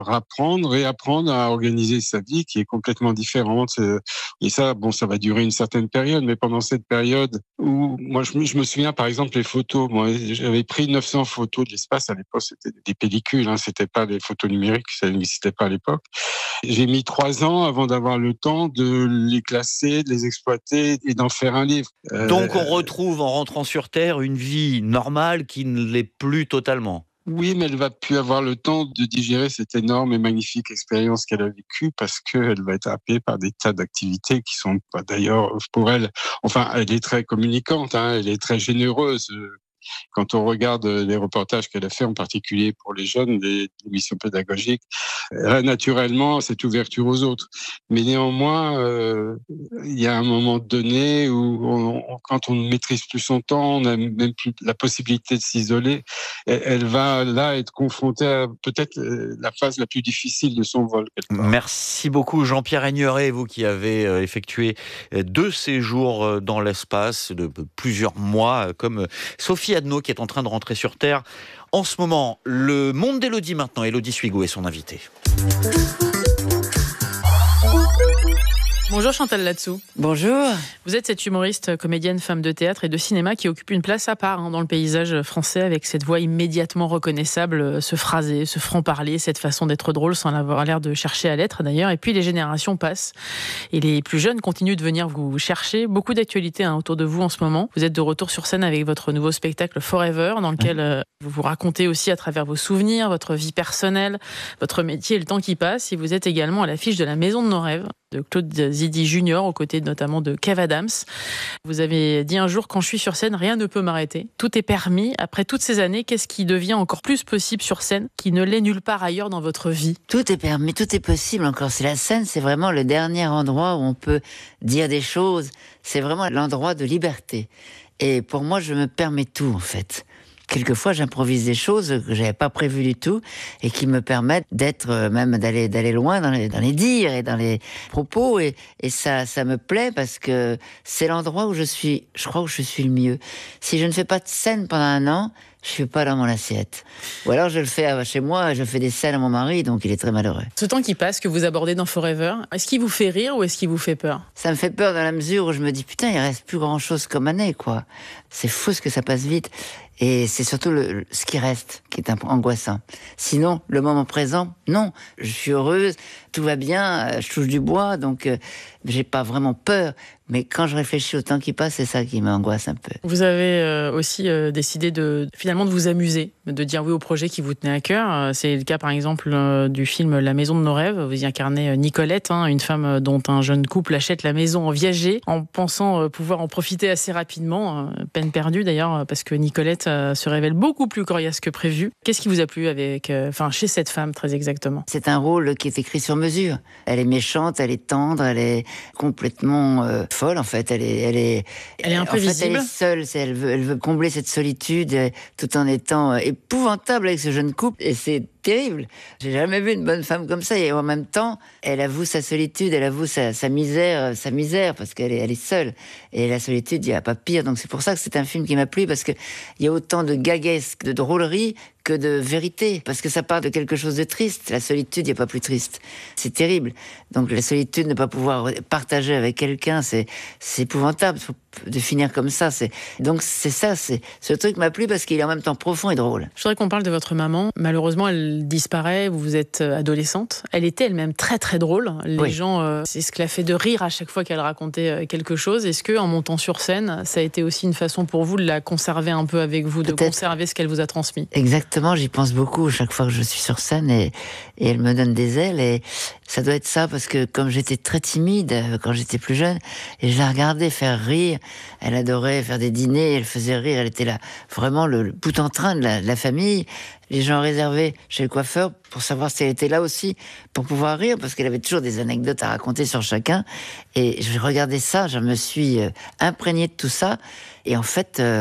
réapprendre à organiser sa vie qui est complètement différente. Et ça, bon, ça va durer une certaine période, mais pendant cette période où, moi, je me souviens, par exemple, les photos. Moi, j'avais pris 900 photos de l'espace. À l'époque, c'était des pellicules, hein, c'était pas des photos numériques, ça n'existait pas à l'époque. J'ai mis 3 ans avant d'avoir le temps de les classer, de les exploiter et d'en faire un livre. Donc on retrouve en rentrant sur Terre une vie normale qui ne l'est plus totalement. Oui, mais elle va plus avoir le temps de digérer cette énorme et magnifique expérience qu'elle a vécue parce qu'elle va être happée par des tas d'activités qui sont pas d'ailleurs pour elle. Enfin, elle est très communicante, hein, elle est très généreuse. Quand on regarde les reportages qu'elle a fait, en particulier pour les jeunes, les missions pédagogiques, elle a naturellement cette ouverture aux autres. Mais néanmoins, il y a un moment donné où, quand on ne maîtrise plus son temps, on n'a même plus la possibilité de s'isoler. Elle va là être confrontée à peut-être la phase la plus difficile de son vol. Merci beaucoup Jean-Pierre Aigneret, vous qui avez effectué 2 séjours dans l'espace de plusieurs mois, comme Sophie Adno qui est en train de rentrer sur Terre en ce moment. Le monde d'Élodie maintenant, Élodie Suigo est son invitée. Bonjour Chantal Latsou. Bonjour. Vous êtes cette humoriste, comédienne, femme de théâtre et de cinéma qui occupe une place à part dans le paysage français avec cette voix immédiatement reconnaissable, ce phrasé, ce franc-parler, cette façon d'être drôle sans avoir l'air de chercher à l'être d'ailleurs. Et puis les générations passent et les plus jeunes continuent de venir vous chercher. Beaucoup d'actualités autour de vous en ce moment. Vous êtes de retour sur scène avec votre nouveau spectacle Forever dans lequel vous vous racontez aussi à travers vos souvenirs, votre vie personnelle, votre métier et le temps qui passe. Et vous êtes également à l'affiche de La Maison de nos rêves de Claude Zidi Junior, aux côtés notamment de Kev Adams. Vous avez dit un jour, quand je suis sur scène, rien ne peut m'arrêter. Tout est permis. Après toutes ces années, qu'est-ce qui devient encore plus possible sur scène, qui ne l'est nulle part ailleurs dans votre vie ? Tout est permis, tout est possible encore. C'est la scène, c'est vraiment le dernier endroit où on peut dire des choses. C'est vraiment l'endroit de liberté. Et pour moi, je me permets tout, en fait. Quelquefois, j'improvise des choses que j'avais pas prévues du tout et qui me permettent d'être, même d'aller loin dans les dires et dans les propos. Et ça me plaît parce que c'est l'endroit où je crois où je suis le mieux. Si je ne fais pas de scène pendant 1 an, je suis pas dans mon assiette. Ou alors je le fais chez moi, je fais des scènes à mon mari, donc il est très malheureux. Ce temps qui passe, que vous abordez dans Forever, est-ce qu'il vous fait rire ou est-ce qu'il vous fait peur ? Ça me fait peur dans la mesure où je me dis, putain, il reste plus grand chose comme année, quoi. C'est fou ce que ça passe vite. Et c'est surtout ce qui reste qui est un peu angoissant. Sinon, le moment présent, non. Je suis heureuse, tout va bien, je touche du bois, donc j'ai pas vraiment peur. Mais quand je réfléchis au temps qui passe, c'est ça qui m'angoisse un peu. Vous avez aussi décidé finalement de vous amuser, de dire oui au projet qui vous tenait à cœur. C'est le cas par exemple du film La Maison de nos rêves. Vous y incarnez Nicolette, une femme dont un jeune couple achète la maison en viager, en pensant pouvoir en profiter assez rapidement. Peine perdue d'ailleurs, parce que Nicolette se révèle beaucoup plus coriace que prévu. Qu'est-ce qui vous a plu chez cette femme très exactement ? C'est un rôle qui est écrit sur mesure. Elle est méchante, elle est tendre, elle est complètement folle en fait. Elle est imprévisible. En fait, elle est seule. Elle veut combler cette solitude tout en étant épouvantable avec ce jeune couple. Et c'est terrible. J'ai jamais vu une bonne femme comme ça. Et en même temps, elle avoue sa solitude, elle avoue sa misère, parce qu'elle est seule. Et la solitude, il n'y a pas pire. Donc c'est pour ça que c'est un film qui m'a plu, parce que il y a autant de gaguesque, de drôlerie que de vérité. Parce que ça part de quelque chose de triste. La solitude, il n'y a pas plus triste. C'est terrible. Donc la solitude, ne pas pouvoir partager avec quelqu'un, c'est épouvantable de finir comme ça. Donc c'est ça, ce truc m'a plu parce qu'il est en même temps profond et drôle. Je voudrais qu'on parle de votre maman. Malheureusement, elle disparaît, vous êtes adolescente. Elle était elle-même très très drôle. Les gens, c'est ce qui l'a fait de rire à chaque fois qu'elle racontait quelque chose. Est-ce qu'en montant sur scène, ça a été aussi une façon pour vous de la conserver un peu avec vous, de conserver ce qu'elle vous a transmis ? Exactement, j'y pense beaucoup chaque fois que je suis sur scène et elle me donne des ailes et ça doit être ça parce que comme j'étais très timide quand j'étais plus jeune et je la regardais faire rire, elle adorait faire des dîners, elle faisait rire, elle était là vraiment le bout en train de la famille. Les gens réservaient chez le coiffeur pour savoir si elle était là aussi, pour pouvoir rire, parce qu'elle avait toujours des anecdotes à raconter sur chacun. Et je regardais ça, je me suis imprégné de tout ça. Et en fait,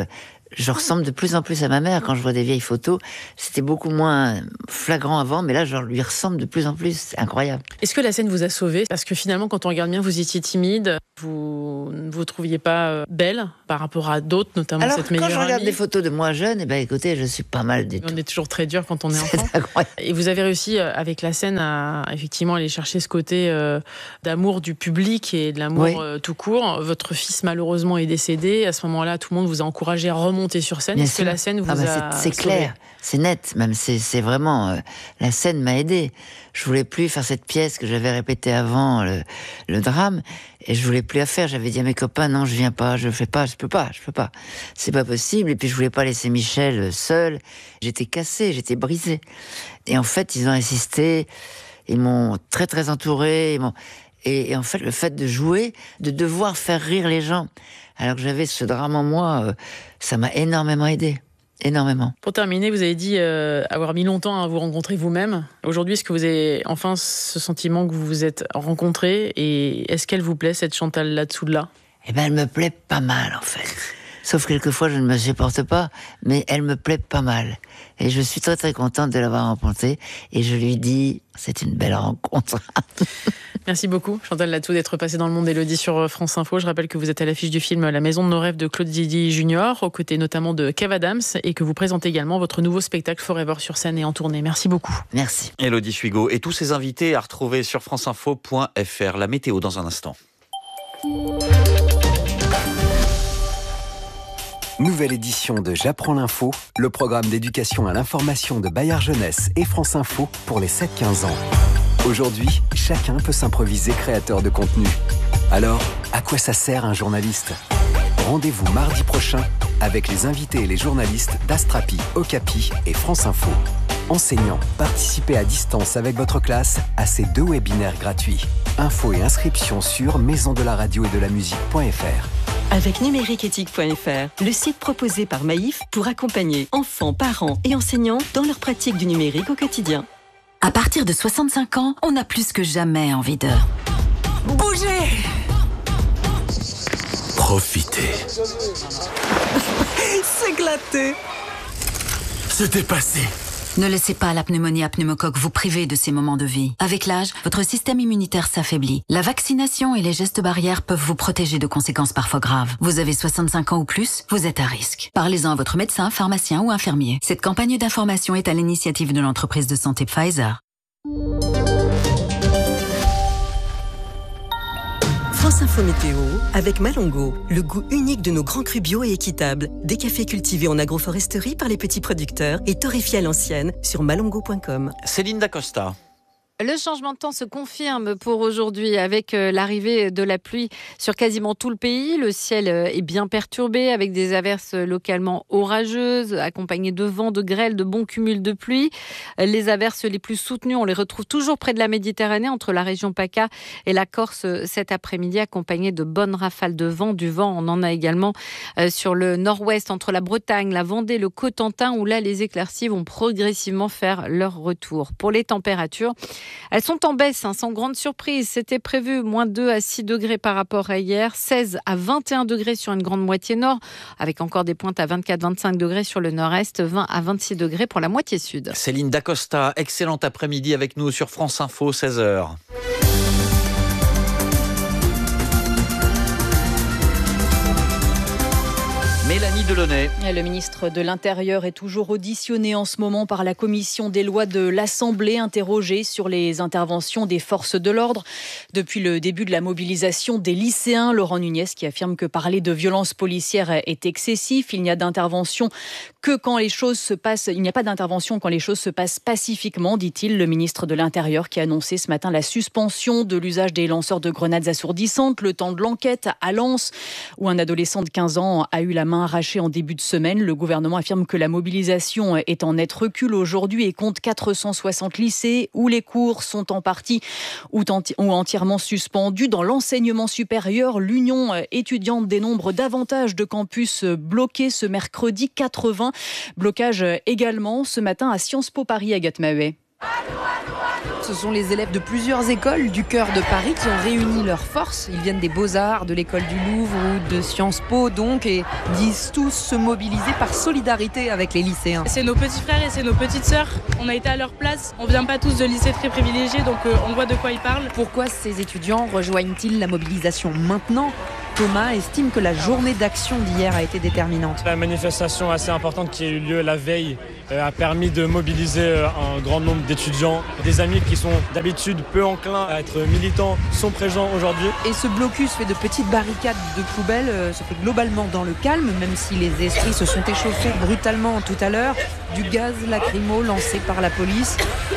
je ressemble de plus en plus à ma mère. Quand je vois des vieilles photos, c'était beaucoup moins flagrant avant, mais là, je lui ressemble de plus en plus. C'est incroyable. Est-ce que la scène vous a sauvé? Parce que finalement, quand on regarde bien, vous étiez timide, vous ne vous trouviez pas belle par rapport à d'autres, notamment Alors, cette meilleure amie. quand je regarde des photos de moi jeune, écoutez, je suis pas mal du tout. On est toujours très dur quand on est C'est enfant. incroyable. Et vous avez réussi, avec la scène, à effectivement aller chercher ce côté d'amour du public et de l'amour tout court. Votre fils, malheureusement, est décédé. À ce moment-là, tout le monde vous a encouragé à remonter sur scène. Est-ce que la scène vous a c'est clair, c'est net, même c'est vraiment la scène m'a aidé. Je voulais plus faire cette pièce que j'avais répétée avant le drame, et je voulais plus la faire. J'avais dit à mes copains non, je viens pas, je fais pas, je peux pas, c'est pas possible. Et puis je voulais pas laisser Michel seul. J'étais cassée, j'étais brisée. Et en fait, ils ont insisté, ils m'ont très très entourée, et en fait, le fait de jouer, de devoir faire rire les gens, alors que j'avais ce drame en moi, ça m'a énormément aidé. Énormément. Pour terminer, vous avez dit avoir mis longtemps à vous rencontrer vous-même. Aujourd'hui, est-ce que vous avez enfin ce sentiment que vous vous êtes rencontré, et est-ce qu'elle vous plaît, cette Chantal là-dessous-là? Elle me plaît pas mal, en fait. Sauf quelquefois, je ne me supporte pas, mais elle me plaît pas mal. Et je suis très très contente de l'avoir rencontrée, et je lui dis, c'est une belle rencontre. Merci beaucoup, Chantal Latsou, d'être passée dans le monde d'Élodie sur France Info. Je rappelle que vous êtes à l'affiche du film La Maison de nos rêves de Claude Zidi Junior, aux côtés notamment de Kev Adams, et que vous présentez également votre nouveau spectacle Forever sur scène et en tournée. Merci beaucoup. Merci. Élodie Suigo et tous ses invités à retrouver sur franceinfo.fr. La météo dans un instant. Nouvelle édition de J'apprends l'info, le programme d'éducation à l'information de Bayard Jeunesse et France Info pour les 7-15 ans. Aujourd'hui, chacun peut s'improviser créateur de contenu. Alors, à quoi ça sert un journaliste? Rendez-vous mardi prochain avec les invités et les journalistes d'Astrapi, Okapi et France Info. Enseignants, participez à distance avec votre classe à ces 2 webinaires gratuits. Infos et inscriptions sur maisondelaradio-et-de-la-musique.fr. Avec numériqueéthique.fr, le site proposé par Maïf pour accompagner enfants, parents et enseignants dans leur pratique du numérique au quotidien. À partir de 65 ans, on a plus que jamais envie de bouger. Profiter. S'éclater. Se dépasser. Ne laissez pas la pneumonie à pneumocoque vous priver de ces moments de vie. Avec l'âge, votre système immunitaire s'affaiblit. La vaccination et les gestes barrières peuvent vous protéger de conséquences parfois graves. Vous avez 65 ans ou plus, vous êtes à risque. Parlez-en à votre médecin, pharmacien ou infirmier. Cette campagne d'information est à l'initiative de l'entreprise de santé Pfizer. France Info Météo avec Malongo, le goût unique de nos grands crus bio et équitables. Des cafés cultivés en agroforesterie par les petits producteurs et torréfiés à l'ancienne sur malongo.com. Céline Dacosta. Le changement de temps se confirme pour aujourd'hui avec l'arrivée de la pluie sur quasiment tout le pays. Le ciel est bien perturbé avec des averses localement orageuses accompagnées de vents, de grêle, de bons cumuls de pluie. Les averses les plus soutenues, on les retrouve toujours près de la Méditerranée, entre la région PACA et la Corse cet après-midi, accompagnées de bonnes rafales de vent. Du vent, on en a également sur le nord-ouest, entre la Bretagne, la Vendée, le Cotentin, où là, les éclaircies vont progressivement faire leur retour. Pour les températures, elles sont en baisse, sans grande surprise. C'était prévu moins 2 à 6 degrés par rapport à hier, 16 à 21 degrés sur une grande moitié nord, avec encore des pointes à 24-25 degrés sur le nord-est, 20 à 26 degrés pour la moitié sud. Céline Dacosta, excellent après-midi avec nous sur France Info, 16h. Mélanie Delaunay. Le ministre de l'Intérieur est toujours auditionné en ce moment par la commission des lois de l'Assemblée, interrogé sur les interventions des forces de l'ordre. Depuis le début de la mobilisation des lycéens, Laurent Nunez qui affirme que parler de violence policière est excessif. Il n'y a d'intervention que quand les choses se passent. Il n'y a pas d'intervention quand les choses se passent pacifiquement, dit-il. Le ministre de l'Intérieur qui a annoncé ce matin la suspension de l'usage des lanceurs de grenades assourdissantes, le temps de l'enquête à Lens, où un adolescent de 15 ans a eu la main arrachée en début de semaine. Le gouvernement affirme que la mobilisation est en net recul aujourd'hui et compte 460 lycées où les cours sont en partie ou entièrement suspendus. Dans l'enseignement supérieur, l'Union étudiante dénombre davantage de campus bloqués ce mercredi, 80. Blocage également ce matin à Sciences Po Paris, Agathe Maheuet. Ce ce sont les élèves de plusieurs écoles du cœur de Paris qui ont réuni leurs forces. Ils viennent des Beaux-Arts, de l'école du Louvre ou de Sciences Po donc, et disent tous se mobiliser par solidarité avec les lycéens. C'est nos petits frères et c'est nos petites sœurs. On a été à leur place. On vient pas tous de lycées très privilégiés, donc on voit de quoi ils parlent. Pourquoi ces étudiants rejoignent-ils la mobilisation maintenant ? Thomas estime que la journée d'action d'hier a été déterminante. La manifestation assez importante qui a eu lieu la veille a permis de mobiliser un grand nombre d'étudiants. Des amis qui sont d'habitude peu enclins à être militants sont présents aujourd'hui. Et ce blocus fait de petites barricades de poubelles se fait globalement dans le calme, même si les esprits se sont échauffés brutalement tout à l'heure. Du gaz lacrymo lancé par la police.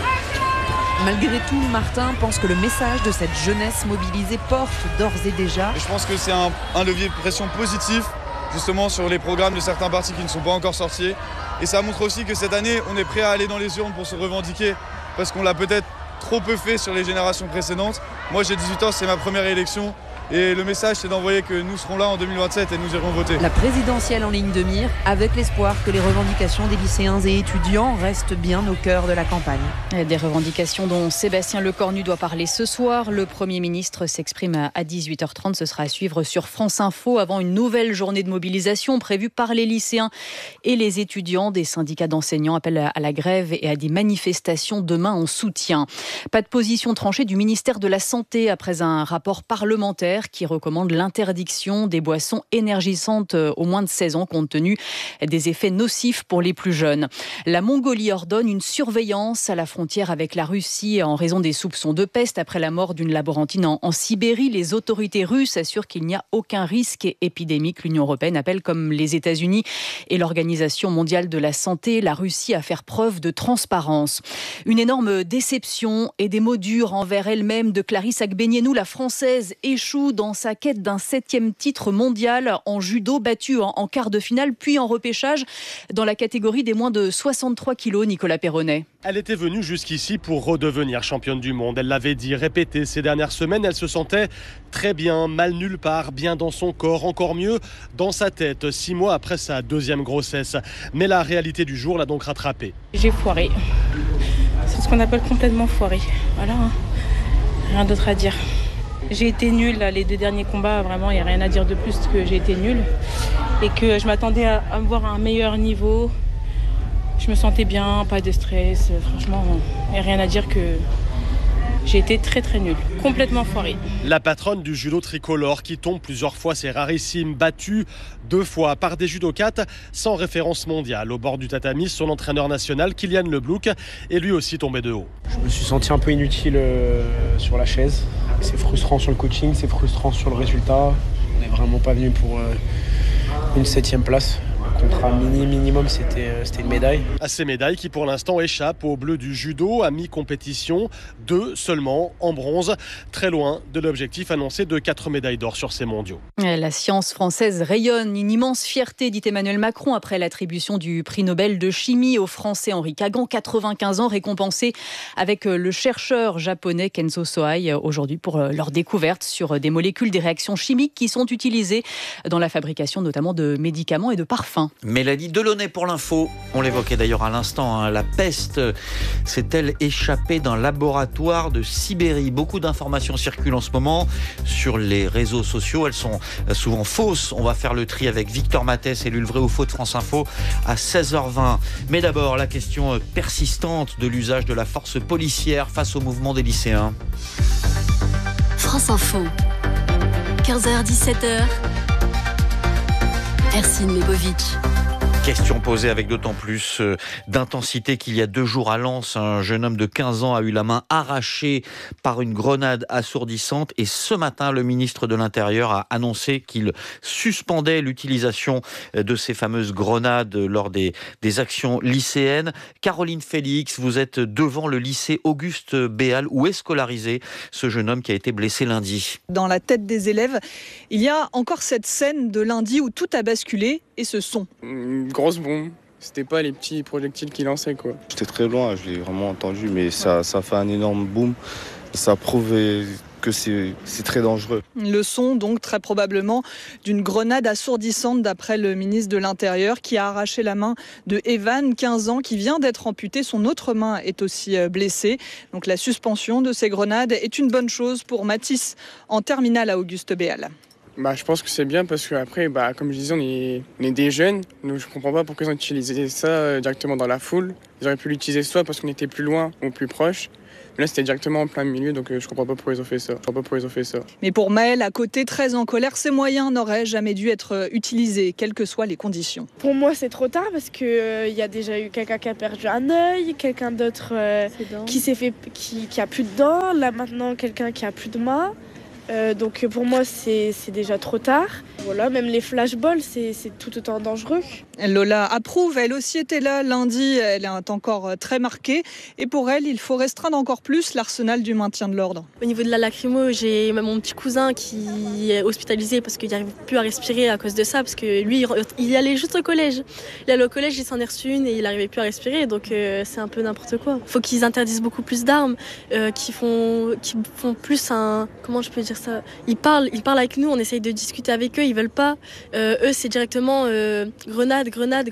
Malgré tout, Martin pense que le message de cette jeunesse mobilisée porte d'ores et déjà. Je pense que c'est un levier de pression positif, justement sur les programmes de certains partis qui ne sont pas encore sortis. Et ça montre aussi que cette année, on est prêt à aller dans les urnes pour se revendiquer, parce qu'on l'a peut-être trop peu fait sur les générations précédentes. Moi, j'ai 18 ans, c'est ma première élection. Et le message, c'est d'envoyer que nous serons là en 2027 et nous irons voter. La présidentielle en ligne de mire, avec l'espoir que les revendications des lycéens et étudiants restent bien au cœur de la campagne. Des revendications dont Sébastien Lecornu doit parler ce soir. Le Premier ministre s'exprime à 18h30. Ce sera à suivre sur France Info avant une nouvelle journée de mobilisation prévue par les lycéens et les étudiants. Des syndicats d'enseignants appellent à la grève et à des manifestations demain en soutien. Pas de position tranchée du ministère de la Santé après un rapport parlementaire qui recommande l'interdiction des boissons énergisantes aux moins de 16 ans compte tenu des effets nocifs pour les plus jeunes. La Mongolie ordonne une surveillance à la frontière avec la Russie en raison des soupçons de peste après la mort d'une laborantine en Sibérie. Les autorités russes assurent qu'il n'y a aucun risque épidémique. L'Union européenne appelle, comme les États-Unis et l'Organisation mondiale de la santé, la Russie à faire preuve de transparence. Une énorme déception et des mots durs envers elle-même de Clarisse Agbenienou. La Française échoue dans sa quête d'un 7e titre mondial en judo, battue en quart de finale puis en repêchage dans la catégorie des moins de 63 kilos. Nicolas Perronnet. Elle était venue jusqu'ici pour redevenir championne du monde. Elle l'avait dit, répété ces dernières semaines. Elle se sentait très bien, mal nulle part, bien dans son corps, encore mieux dans sa tête, 6 mois après sa 2e grossesse. Mais la réalité du jour l'a donc rattrapée. J'ai foiré. C'est ce qu'on appelle complètement foiré. Voilà, rien d'autre à dire. J'ai été nulle, les 2 derniers combats, vraiment, il n'y a rien à dire de plus que j'ai été nulle. Et que je m'attendais à voir un meilleur niveau. Je me sentais bien, pas de stress. Franchement, il n'y a rien à dire que j'ai été très très nulle, complètement foirée. La patronne du judo tricolore qui tombe plusieurs fois, c'est rarissime, battue 2 fois par des judokates sans référence mondiale. Au bord du tatami, son entraîneur national, Kylian Leblouk, est lui aussi tombé de haut. Je me suis senti un peu inutile sur la chaise. C'est frustrant sur le coaching, c'est frustrant sur le résultat. On n'est vraiment pas venu pour une 7e place. Le contrat minimum, c'était une médaille. À ces médailles qui pour l'instant échappent aux Bleus du judo à mi-compétition, 2 seulement en bronze, très loin de l'objectif annoncé de 4 médailles d'or sur ces mondiaux. La science française rayonne, une immense fierté, dit Emmanuel Macron, après l'attribution du prix Nobel de chimie au Français Henri Kagan, 95 ans, récompensé avec le chercheur japonais Kenzo Sohei aujourd'hui pour leur découverte sur des molécules, des réactions chimiques qui sont utilisées dans la fabrication notamment de médicaments et de parfums. Mélanie Delaunay pour l'info. On l'évoquait d'ailleurs à l'instant, la peste s'est-elle échappée d'un laboratoire de Sibérie? Beaucoup d'informations circulent en ce moment sur les réseaux sociaux. Elles sont souvent fausses. On va faire le tri avec Victor Mathès, élu le vrai ou faux de France Info à 16h20. Mais d'abord, la question persistante de l'usage de la force policière face au mouvement des lycéens. France Info, 15h-17h. Ercine Lebovic. Question posée avec d'autant plus d'intensité qu'il y a 2 jours à Lens, un jeune homme de 15 ans a eu la main arrachée par une grenade assourdissante et ce matin, le ministre de l'Intérieur a annoncé qu'il suspendait l'utilisation de ces fameuses grenades lors des actions lycéennes. Caroline Félix, vous êtes devant le lycée Auguste Béal où est scolarisé ce jeune homme qui a été blessé lundi. Dans la tête des élèves, il y a encore cette scène de lundi où tout a basculé et ce son. Une grosse bombe. C'était pas les petits projectiles qu'il lançait, quoi. J'étais très loin, je l'ai vraiment entendu, mais ça fait un énorme boom. Ça prouve que c'est très dangereux. Le son, donc, très probablement d'une grenade assourdissante, d'après le ministre de l'Intérieur, qui a arraché la main de Evan, 15 ans, qui vient d'être amputé. Son autre main est aussi blessée. Donc la suspension de ces grenades est une bonne chose pour Mathis, en terminale à Auguste Béal. Je pense que c'est bien parce qu'après, comme je disais, on est des jeunes. Donc je ne comprends pas pourquoi ils ont utilisé ça directement dans la foule. Ils auraient pu l'utiliser soit parce qu'on était plus loin ou plus proche. Mais là, c'était directement en plein milieu, donc je comprends pas pourquoi ils ont fait ça. Mais pour Maël, à côté, très en colère, ces moyens n'auraient jamais dû être utilisés, quelles que soient les conditions. Pour moi, c'est trop tard parce que y a déjà eu quelqu'un qui a perdu un œil, quelqu'un d'autre qui a plus de dents, là maintenant quelqu'un qui a plus de main. Donc pour moi, c'est déjà trop tard. Voilà, même les flashballs, c'est tout autant dangereux. Lola approuve, elle aussi était là lundi, elle est encore très marquée. Et pour elle, il faut restreindre encore plus l'arsenal du maintien de l'ordre. Au niveau de la lacrymo, j'ai mon petit cousin qui est hospitalisé parce qu'il n'arrive plus à respirer à cause de ça. Parce que lui, il allait juste au collège. Il allait au collège, il s'en est reçu une et il n'arrivait plus à respirer. Donc c'est un peu n'importe quoi. Il faut qu'ils interdisent beaucoup plus d'armes, qui font plus un... Comment je peux dire ça ? Ils parlent avec nous, on essaye de discuter avec eux, ils veulent pas. Eux, c'est directement grenade.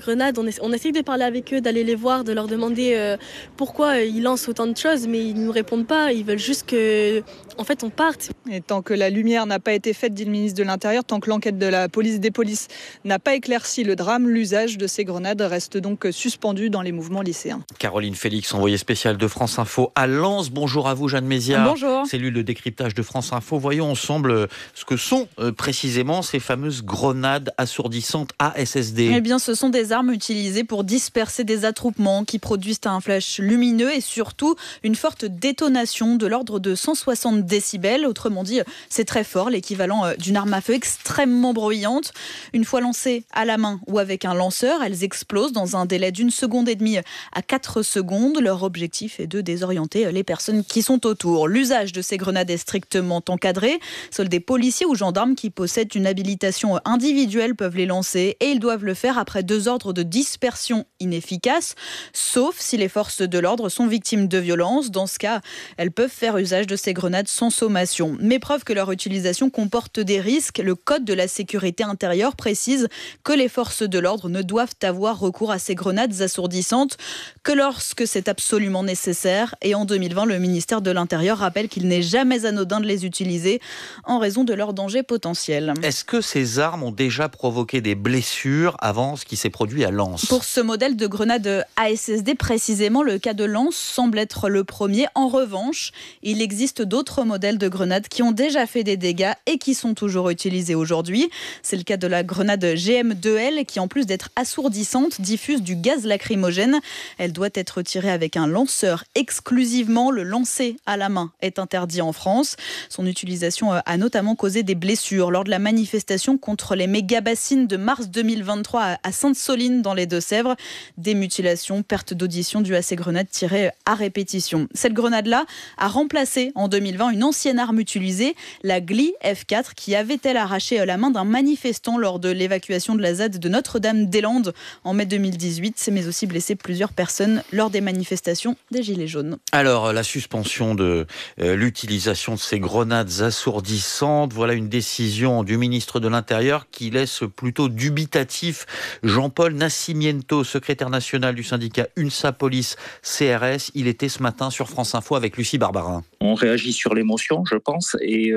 On essaye de parler avec eux, d'aller les voir, de leur demander pourquoi ils lancent autant de choses, mais ils nous répondent pas. Ils veulent juste que, en fait, on parte. Et tant que la lumière n'a pas été faite, dit le ministre de l'Intérieur, tant que l'enquête de la police des polices n'a pas éclairci le drame, l'usage de ces grenades reste donc suspendu dans les mouvements lycéens. Caroline Félix, envoyée spéciale de France Info à Lens. Bonjour à vous, Jeanne Méziard. Bonjour. Cellule de décryptage de France Info. Voyons ensemble ce que sont précisément ces fameuses grenades assourdissantes ASSD. Eh bien, ce sont des armes utilisées pour disperser des attroupements qui produisent un flash lumineux et surtout une forte détonation de l'ordre de 160 décibels. Autrement dit, c'est très fort, l'équivalent d'une arme à feu extrêmement bruyante. Une fois lancées à la main ou avec un lanceur, elles explosent dans un délai d'1 seconde et demie à 4 secondes. Leur objectif est de désorienter les personnes qui sont autour. L'usage de ces grenades est strictement encadré. Seuls des policiers ou gendarmes qui possèdent une habilitation individuelle peuvent les lancer et ils doivent le faire après 2 ordres de dispersion inefficaces, sauf si les forces de l'ordre sont victimes de violences. Dans ce cas, elles peuvent faire usage de ces grenades sans sommation. Mais preuve que leur utilisation comporte des risques, le Code de la sécurité intérieure précise que les forces de l'ordre ne doivent avoir recours à ces grenades assourdissantes que lorsque c'est absolument nécessaire. Et en 2020, le ministère de l'Intérieur rappelle qu'il n'est jamais anodin de les utiliser en raison de leur danger potentiel. Est-ce que ces armes ont déjà provoqué des blessures avant ce qui s'est produit à Lens ? Pour ce modèle de grenade ASSD, précisément, le cas de Lens semble être le premier. En revanche, il existe d'autres modèles de grenades qui ont déjà fait des dégâts et qui sont toujours utilisés aujourd'hui. C'est le cas de la grenade GM2L qui, en plus d'être assourdissante, diffuse du gaz lacrymogène. Elle doit être tirée avec un lanceur exclusivement. Le lancer à la main est interdit en France. Son utilisation a notamment causé des blessures lors de la manifestation contre les méga-bassines de mars 2023 à Sainte-Soline dans les Deux-Sèvres. Des mutilations, pertes d'audition dues à ces grenades tirées à répétition. Cette grenade-là a remplacé en 2020 une ancienne arme utilisée, la Gli F4, qui avait elle arraché la main d'un manifestant lors de l'évacuation de la ZAD de Notre-Dame-des-Landes en mai 2018, mais aussi blessé plusieurs personnes lors des manifestations des Gilets jaunes. Alors, la suspension de l'utilisation de ces grenades assourdissantes, voilà une décision du ministre de l'Intérieur qui laisse plutôt dubitatif Jean-Paul Nascimento, secrétaire national du syndicat UNSA Police CRS. Il était ce matin sur France Info avec Lucie Barbarin. On réagit sur l'émotion, je pense, et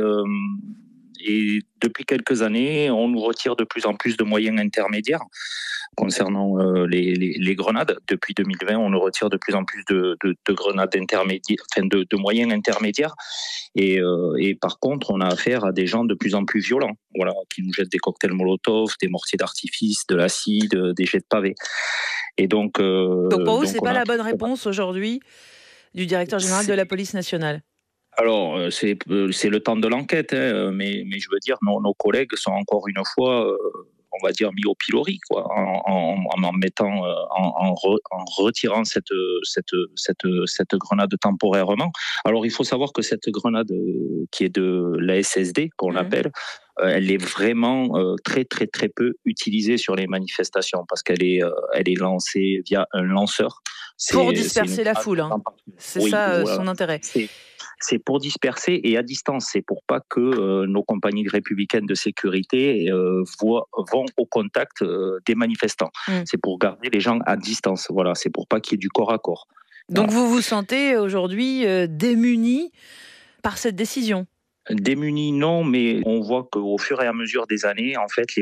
depuis quelques années, on nous retire de plus en plus de moyens intermédiaires. Concernant les grenades, depuis 2020, on nous retire de plus en plus de grenades intermédiaires, enfin de moyens intermédiaires. Et par contre, on a affaire à des gens de plus en plus violents, voilà, qui nous jettent des cocktails Molotov, des mortiers d'artifice, de l'acide, des jets de pavés. Et donc pour vous, c'est pas la bonne réponse aujourd'hui du directeur général de la police nationale? Alors, c'est le temps de l'enquête, hein, mais je veux dire, nos collègues sont encore une fois, on va dire, mis au pilori, quoi, en retirant cette grenade temporairement. Alors, il faut savoir que cette grenade qui est de l'ASSD, qu'on appelle, elle est vraiment très très très peu utilisée sur les manifestations parce qu'elle est lancée via un lanceur. Pour disperser la foule, hein. C'est oui, ça voilà. Son intérêt. c'est pour disperser et à distance. C'est pour pas que nos compagnies républicaines de sécurité vont au contact des manifestants. C'est pour garder les gens à distance. Voilà, c'est pour pas qu'il y ait du corps à corps. Donc vous vous sentez aujourd'hui démuni par cette décision ? Démunis, non, mais on voit qu'au fur et à mesure des années, en fait, les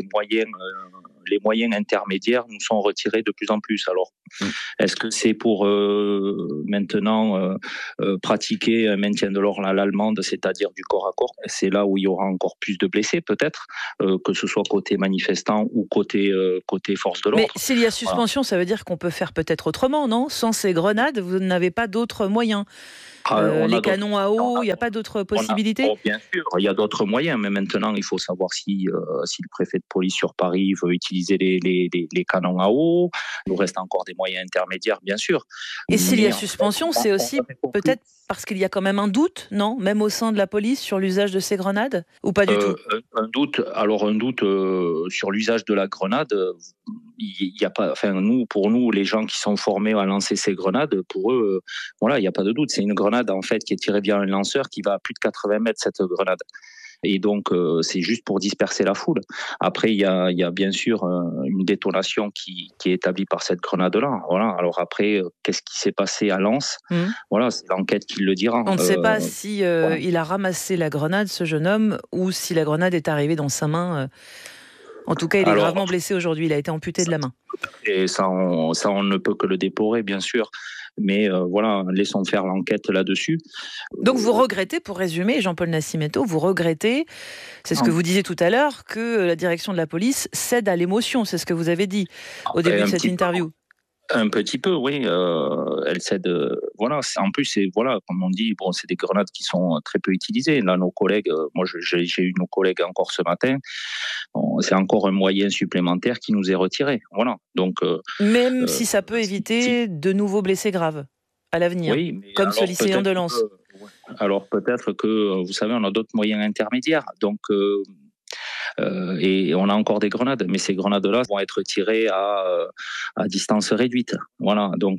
moyens intermédiaires nous sont retirés de plus en plus. Alors, est-ce que c'est pour maintenant pratiquer un maintien de l'ordre à l'allemande, c'est-à-dire du corps à corps ? C'est là où il y aura encore plus de blessés, peut-être, que ce soit côté manifestant ou côté force de l'ordre. Mais s'il y a suspension, ça veut dire qu'on peut faire peut-être autrement, non ? Sans ces grenades, vous n'avez pas d'autres moyens. Les canons à eau, il n'y a pas d'autres possibilités ? Bien sûr, il y a d'autres moyens, mais maintenant il faut savoir si le préfet de police sur Paris veut utiliser les canons à eau. Il nous reste encore des moyens intermédiaires, bien sûr. Et s'il y a suspension, c'est aussi peut-être parce qu'il y a quand même un doute, non ? Même au sein de la police sur l'usage de ces grenades ? Ou pas du tout ? Un doute sur l'usage de la grenade, il y a pas. Enfin, pour nous, les gens qui sont formés à lancer ces grenades, pour eux, voilà, il n'y a pas de doute. C'est une grenade en fait qui est tirée via un lanceur qui va à plus de 80 mètres cette grenade. Et donc, c'est juste pour disperser la foule. Après, il y a bien sûr une détonation qui est établie par cette grenade-là. Voilà. Alors après, qu'est-ce qui s'est passé à Lens ? Voilà, c'est l'enquête qui le dira. On ne sait pas si il a ramassé la grenade, ce jeune homme, ou si la grenade est arrivée dans sa main. En tout cas, il est gravement blessé aujourd'hui. Il a été amputé de la main. Et ça, on ne peut que le déplorer, bien sûr. Mais voilà, laissons faire l'enquête là-dessus. Donc vous regrettez, pour résumer, Jean-Paul Nascimento, vous regrettez, c'est ce que vous disiez tout à l'heure, que la direction de la police cède à l'émotion. C'est ce que vous avez dit au début de cette interview. Un petit peu, oui. Elle cède. Voilà. En plus, comme on dit, c'est des grenades qui sont très peu utilisées. Là, nos collègues, moi, j'ai eu nos collègues encore ce matin. C'est encore un moyen supplémentaire qui nous est retiré. Voilà. Donc. Même si ça peut éviter de nouveaux blessés graves à l'avenir, oui, comme ce lycéen de Lens. Alors peut-être que, vous savez, on a d'autres moyens intermédiaires. Donc. Et on a encore des grenades, mais ces grenades-là vont être tirées à distance réduite. Voilà, donc...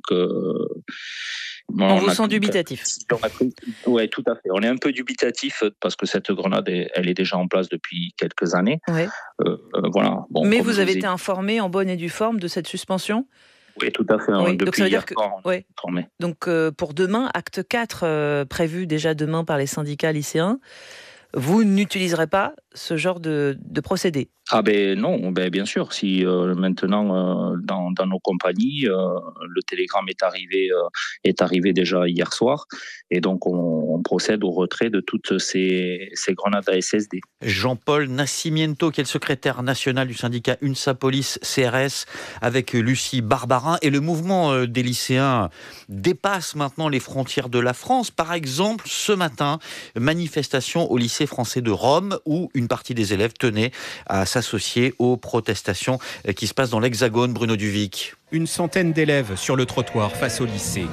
on vous sent dubitatif. Oui, tout à fait. On est un peu dubitatif parce que cette grenade, elle est déjà en place depuis quelques années. Ouais. Voilà. Bon, mais vous avez été informé en bonne et due forme de cette suspension ? Oui, tout à fait. Oui, depuis donc ça veut dire soir, on est informé. Donc pour demain, acte 4, prévu déjà demain par les syndicats lycéens, vous n'utiliserez pas ce genre de procédé ? Ah non, bien sûr. Si maintenant dans nos compagnies, le télégramme est arrivé déjà hier soir, et donc on procède au retrait de toutes ces grenades à SSD. Jean-Paul Nascimento, qui est le secrétaire national du syndicat UNSA Police CRS, avec Lucie Barbarin. Et le mouvement des lycéens dépasse maintenant les frontières de la France. Par exemple, ce matin, manifestation au lycée français de Rome, où une partie des élèves tenait à s'associer aux protestations qui se passent dans l'Hexagone. Bruno Duvic. Une centaine d'élèves sur le trottoir face au lycée.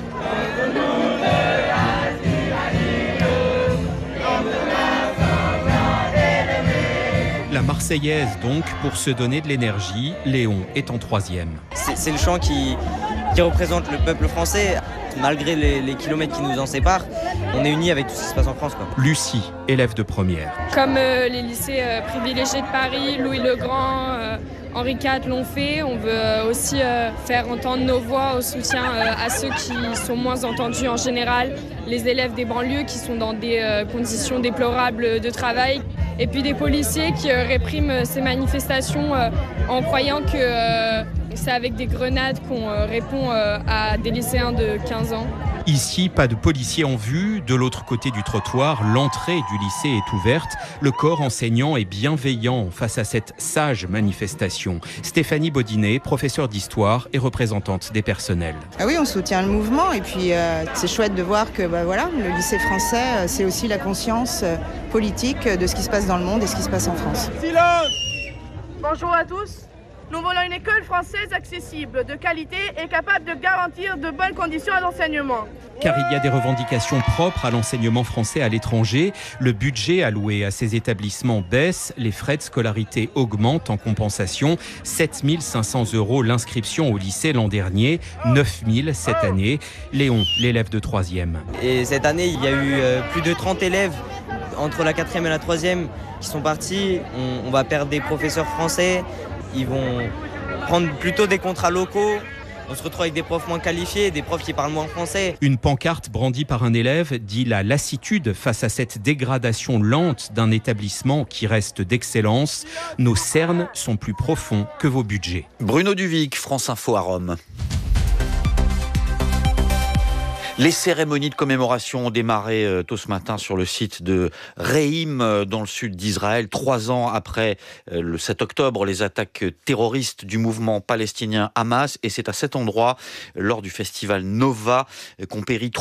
La Marseillaise donc, pour se donner de l'énergie. Léon est en 3e. C'est le chant qui représente le peuple français. Malgré les kilomètres qui nous en séparent, on est unis avec tout ce qui se passe en France, quoi. Lucie, élève de première. Comme les lycées privilégiés de Paris, Louis le Grand, Henri IV l'ont fait, on veut aussi faire entendre nos voix au soutien à ceux qui sont moins entendus en général, les élèves des banlieues qui sont dans des conditions déplorables de travail, et puis des policiers qui répriment ces manifestations en croyant que c'est avec des grenades qu'on répond à des lycéens de 15 ans. Ici, pas de policiers en vue. De l'autre côté du trottoir, l'entrée du lycée est ouverte. Le corps enseignant est bienveillant face à cette sage manifestation. Stéphanie Baudinet, professeure d'histoire et représentante des personnels. Ah oui, on soutient le mouvement et puis c'est chouette de voir que le lycée français, c'est aussi la conscience politique de ce qui se passe dans le monde et ce qui se passe en France. Silence ! Bonjour à tous. Nous voulons une école française accessible, de qualité et capable de garantir de bonnes conditions à l'enseignement. Car il y a des revendications propres à l'enseignement français à l'étranger. Le budget alloué à ces établissements baisse, les frais de scolarité augmentent en compensation. 7 500 € l'inscription au lycée l'an dernier, 9 000 cette année. Léon, l'élève de 3e. Et cette année, il y a eu plus de 30 élèves entre la 4e et la 3e qui sont partis. On va perdre des professeurs français. Ils vont prendre plutôt des contrats locaux. On se retrouve avec des profs moins qualifiés, des profs qui parlent moins français. Une pancarte brandie par un élève dit la lassitude face à cette dégradation lente d'un établissement qui reste d'excellence. Nos cernes sont plus profonds que vos budgets. Bruno Duvic, France Info à Rome. Les cérémonies de commémoration ont démarré tôt ce matin sur le site de Reim, dans le sud d'Israël, 3 ans après le 7 octobre, les attaques terroristes du mouvement palestinien Hamas. Et c'est à cet endroit, lors du festival Nova, qu'ont péri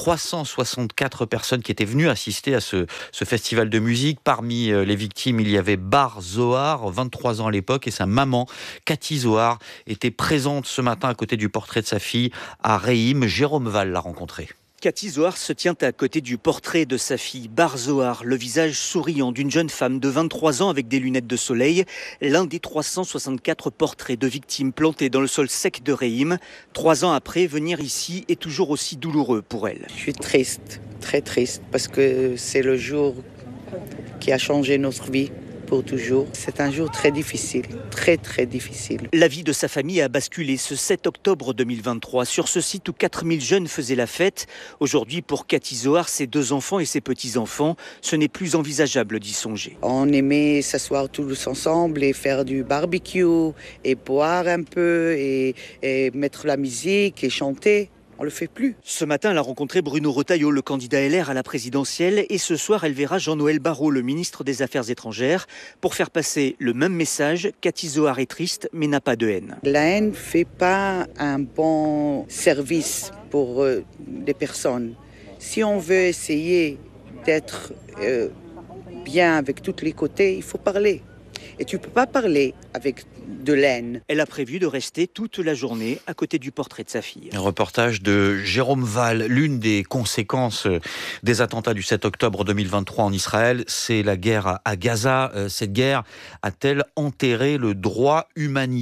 364 personnes qui étaient venues assister à ce festival de musique. Parmi les victimes, il y avait Bar Zohar, 23 ans à l'époque, et sa maman, Cathy Zohar, était présente ce matin à côté du portrait de sa fille à Reim. Jérôme Val l'a rencontrée. Cathy Zohar se tient à côté du portrait de sa fille Bar Zohar, le visage souriant d'une jeune femme de 23 ans avec des lunettes de soleil, l'un des 364 portraits de victimes plantés dans le sol sec de Reim. 3 ans après, venir ici est toujours aussi douloureux pour elle. Je suis triste, très triste, parce que c'est le jour qui a changé notre vie. Pour toujours. C'est un jour très difficile, très très difficile. La vie de sa famille a basculé ce 7 octobre 2023 sur ce site où 4000 jeunes faisaient la fête. Aujourd'hui, pour Cathy Zohar, ses 2 enfants et ses petits-enfants, ce n'est plus envisageable d'y songer. On aimait s'asseoir tous ensemble et faire du barbecue et boire un peu et mettre la musique et chanter. On le fait plus. Ce matin, elle a rencontré Bruno Retailleau, le candidat LR à la présidentielle, et ce soir, elle verra Jean-Noël Barrot, le ministre des Affaires étrangères, pour faire passer le même message. Cathy Zohar est triste, mais n'a pas de haine. La haine ne fait pas un bon service pour les personnes. Si on veut essayer d'être bien avec tous les côtés, il faut parler. Et tu ne peux pas parler avec de l'aine. Elle a prévu de rester toute la journée à côté du portrait de sa fille. Un reportage de Jérôme Val. L'une des conséquences des attentats du 7 octobre 2023 en Israël, c'est la guerre à Gaza. Cette guerre a-t-elle enterré le droit humanitaire ?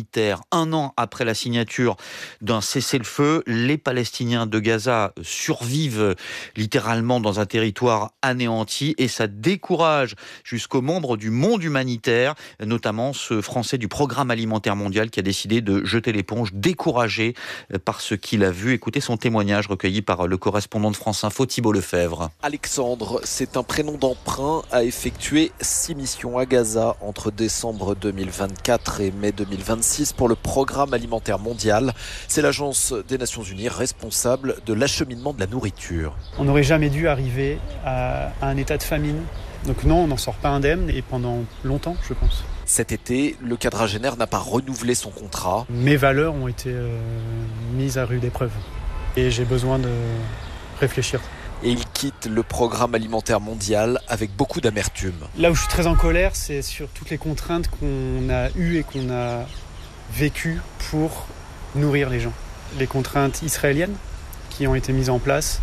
1 an après la signature d'un cessez-le-feu, les Palestiniens de Gaza survivent littéralement dans un territoire anéanti et ça décourage jusqu'aux membres du monde humanitaire, notamment ce Français du Programme alimentaire mondial qui a décidé de jeter l'éponge, découragé par ce qu'il a vu. Écoutez son témoignage recueilli par le correspondant de France Info, Thibault Lefebvre. Alexandre, c'est un prénom d'emprunt, a effectué 6 missions à Gaza entre décembre 2024 et mai 2026 pour le Programme alimentaire mondial. C'est l'agence des Nations Unies responsable de l'acheminement de la nourriture. On n'aurait jamais dû arriver à un état de famine. Donc non, on n'en sort pas indemne et pendant longtemps, je pense. Cet été, le quadragénaire n'a pas renouvelé son contrat. Mes valeurs ont été mises à rude épreuve et j'ai besoin de réfléchir. Et il quitte le Programme alimentaire mondial avec beaucoup d'amertume. Là où je suis très en colère, c'est sur toutes les contraintes qu'on a eues et qu'on a vécues pour nourrir les gens. Les contraintes israéliennes qui ont été mises en place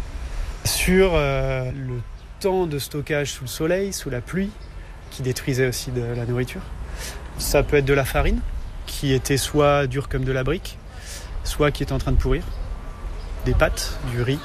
sur le temps de stockage sous le soleil, sous la pluie, qui détruisait aussi de la nourriture. Ça peut être de la farine, qui était soit dure comme de la brique, soit qui était en train de pourrir. Des pâtes, du riz.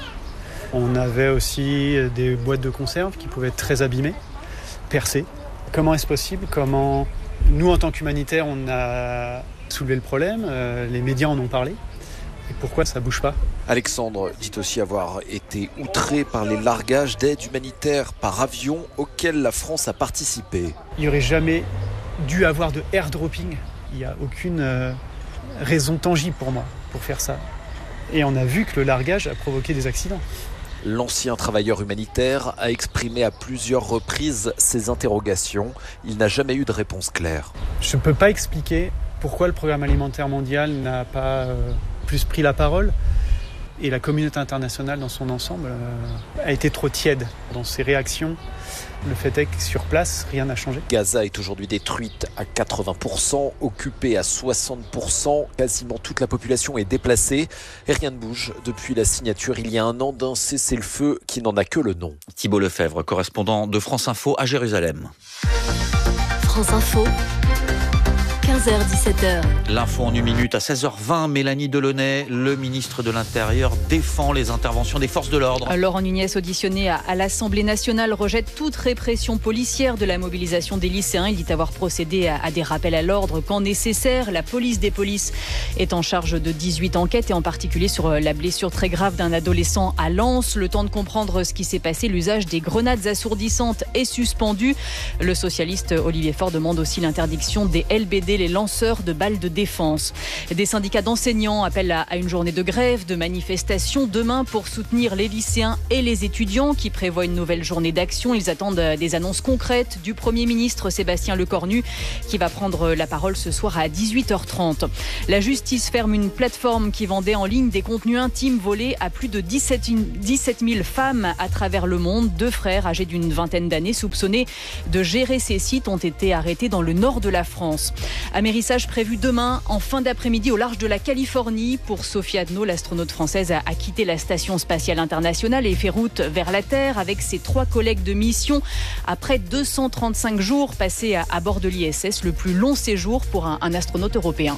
On avait aussi des boîtes de conserve qui pouvaient être très abîmées, percées. Comment est-ce possible ? Comment nous, en tant qu'humanitaires, on a soulevé le problème, les médias en ont parlé. Et pourquoi ça ne bouge pas ? Alexandre dit aussi avoir été outré par les largages d'aide humanitaire par avion auxquels la France a participé. Il n'y aurait jamais dû avoir de airdropping. Il n'y a aucune raison tangible pour moi pour faire ça. Et on a vu que le largage a provoqué des accidents. L'ancien travailleur humanitaire a exprimé à plusieurs reprises ses interrogations. Il n'a jamais eu de réponse claire. Je ne peux pas expliquer pourquoi le Programme alimentaire mondial n'a pas plus pris la parole. Et la communauté internationale dans son ensemble a été trop tiède dans ses réactions. Le fait est que sur place, rien n'a changé. Gaza est aujourd'hui détruite à 80%, occupée à 60%. Quasiment toute la population est déplacée et rien ne bouge depuis la signature il y a un an d'un cessez-le-feu qui n'en a que le nom. Thibault Lefebvre, correspondant de France Info à Jérusalem. France Info. 15h-17h. L'info en une minute à 16h20. Mélanie Delaunay, le ministre de l'Intérieur, défend les interventions des forces de l'ordre. Laurent Nunez, auditionné à l'Assemblée nationale, rejette toute répression policière de la mobilisation des lycéens. Il dit avoir procédé à des rappels à l'ordre quand nécessaire. La police des polices est en charge de 18 enquêtes et en particulier sur la blessure très grave d'un adolescent à Lens. Le temps de comprendre ce qui s'est passé, l'usage des grenades assourdissantes est suspendu. Le socialiste Olivier Faure demande aussi l'interdiction des LBD, les lanceurs de balles de défense. Des syndicats d'enseignants appellent à une journée de grève, de manifestation demain pour soutenir les lycéens et les étudiants qui prévoient une nouvelle journée d'action. Ils attendent des annonces concrètes du Premier ministre Sébastien Lecornu qui va prendre la parole ce soir à 18h30. La justice ferme une plateforme qui vendait en ligne des contenus intimes volés à plus de 17 000 femmes à travers le monde. 2 frères âgés d'une vingtaine d'années soupçonnés de gérer ces sites ont été arrêtés dans le nord de la France. Amérissage prévu demain en fin d'après-midi au large de la Californie. Pour Sophie Adno, l'astronaute française a quitté la Station spatiale internationale et fait route vers la Terre avec ses 3 collègues de mission après 235 jours passés à bord de l'ISS, le plus long séjour pour un astronaute européen.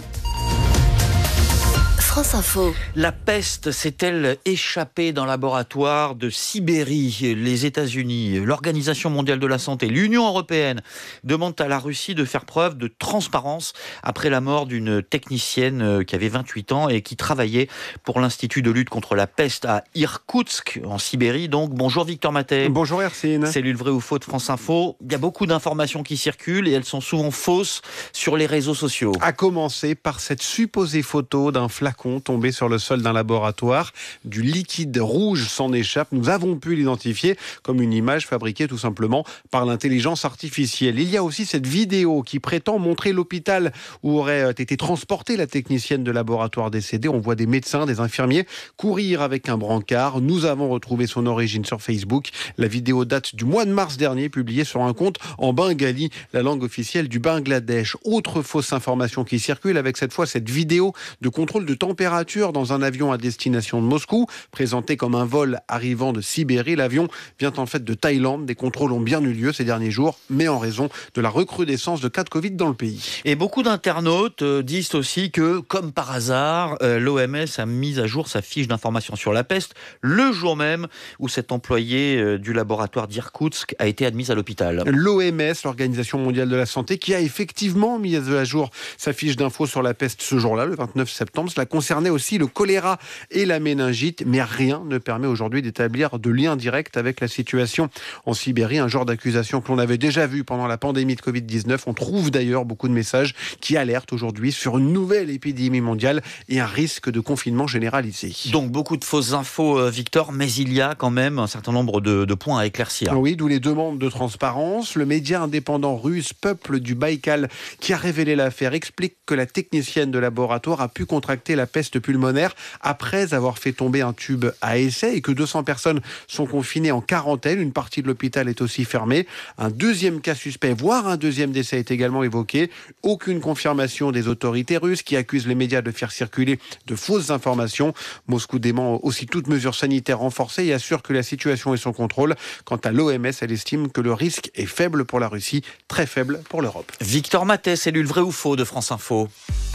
France Info. La peste s'est-elle échappée d'un laboratoire de Sibérie? Les États-Unis, l'Organisation mondiale de la santé, l'Union européenne demandent à la Russie de faire preuve de transparence après la mort d'une technicienne qui avait 28 ans et qui travaillait pour l'Institut de lutte contre la peste à Irkoutsk, en Sibérie. Donc, bonjour Victor Matet. Bonjour Hercine. Cellule Vrai ou Faux de France Info. Il y a beaucoup d'informations qui circulent et elles sont souvent fausses sur les réseaux sociaux. À commencer par cette supposée photo d'un flacon tombé sur le sol d'un laboratoire. Du liquide rouge s'en échappe. Nous avons pu l'identifier comme une image fabriquée tout simplement par l'intelligence artificielle. Il y a aussi cette vidéo qui prétend montrer l'hôpital où aurait été transportée la technicienne de laboratoire décédée. On voit des médecins, des infirmiers courir avec un brancard. Nous avons retrouvé son origine sur Facebook. La vidéo date du mois de mars dernier, publiée sur un compte en bengali, la langue officielle du Bangladesh. Autre fausse information qui circule avec cette fois cette vidéo de contrôle de température dans un avion à destination de Moscou, présenté comme un vol arrivant de Sibérie. L'avion vient en fait de Thaïlande. Des contrôles ont bien eu lieu ces derniers jours, mais en raison de la recrudescence de cas de Covid dans le pays. Et beaucoup d'internautes disent aussi que, comme par hasard, l'OMS a mis à jour sa fiche d'information sur la peste le jour même où cet employé du laboratoire d'Irkoutsk a été admis à l'hôpital. L'OMS, l'Organisation mondiale de la santé, qui a effectivement mis à jour sa fiche d'info sur la peste ce jour-là, le 29 septembre. Cela concernait aussi le choléra et la méningite, mais rien ne permet aujourd'hui d'établir de lien direct avec la situation en Sibérie, un genre d'accusation que l'on avait déjà vu pendant la pandémie de Covid-19. On trouve d'ailleurs beaucoup de messages qui alertent aujourd'hui sur une nouvelle épidémie mondiale et un risque de confinement généralisé. Donc beaucoup de fausses infos, Victor, mais il y a quand même un certain nombre de points à éclaircir. Oui, d'où les demandes de transparence. Le média indépendant russe Peuple du Baïkal, qui a révélé l'affaire, explique que la technicienne de laboratoire a pu contracter la peste pulmonaire après avoir fait tomber un tube à essai et que 200 personnes sont confinées en quarantaine. Une partie de l'hôpital est aussi fermée. Un deuxième cas suspect, voire un deuxième décès est également évoqué. Aucune confirmation des autorités russes qui accusent les médias de faire circuler de fausses informations. Moscou dément aussi toute mesure sanitaire renforcée et assure que la situation est sous contrôle. Quant à l'OMS, elle estime que le risque est faible pour la Russie, très faible pour l'Europe. Victor Matet, cellule Vrai ou Faux de France Info.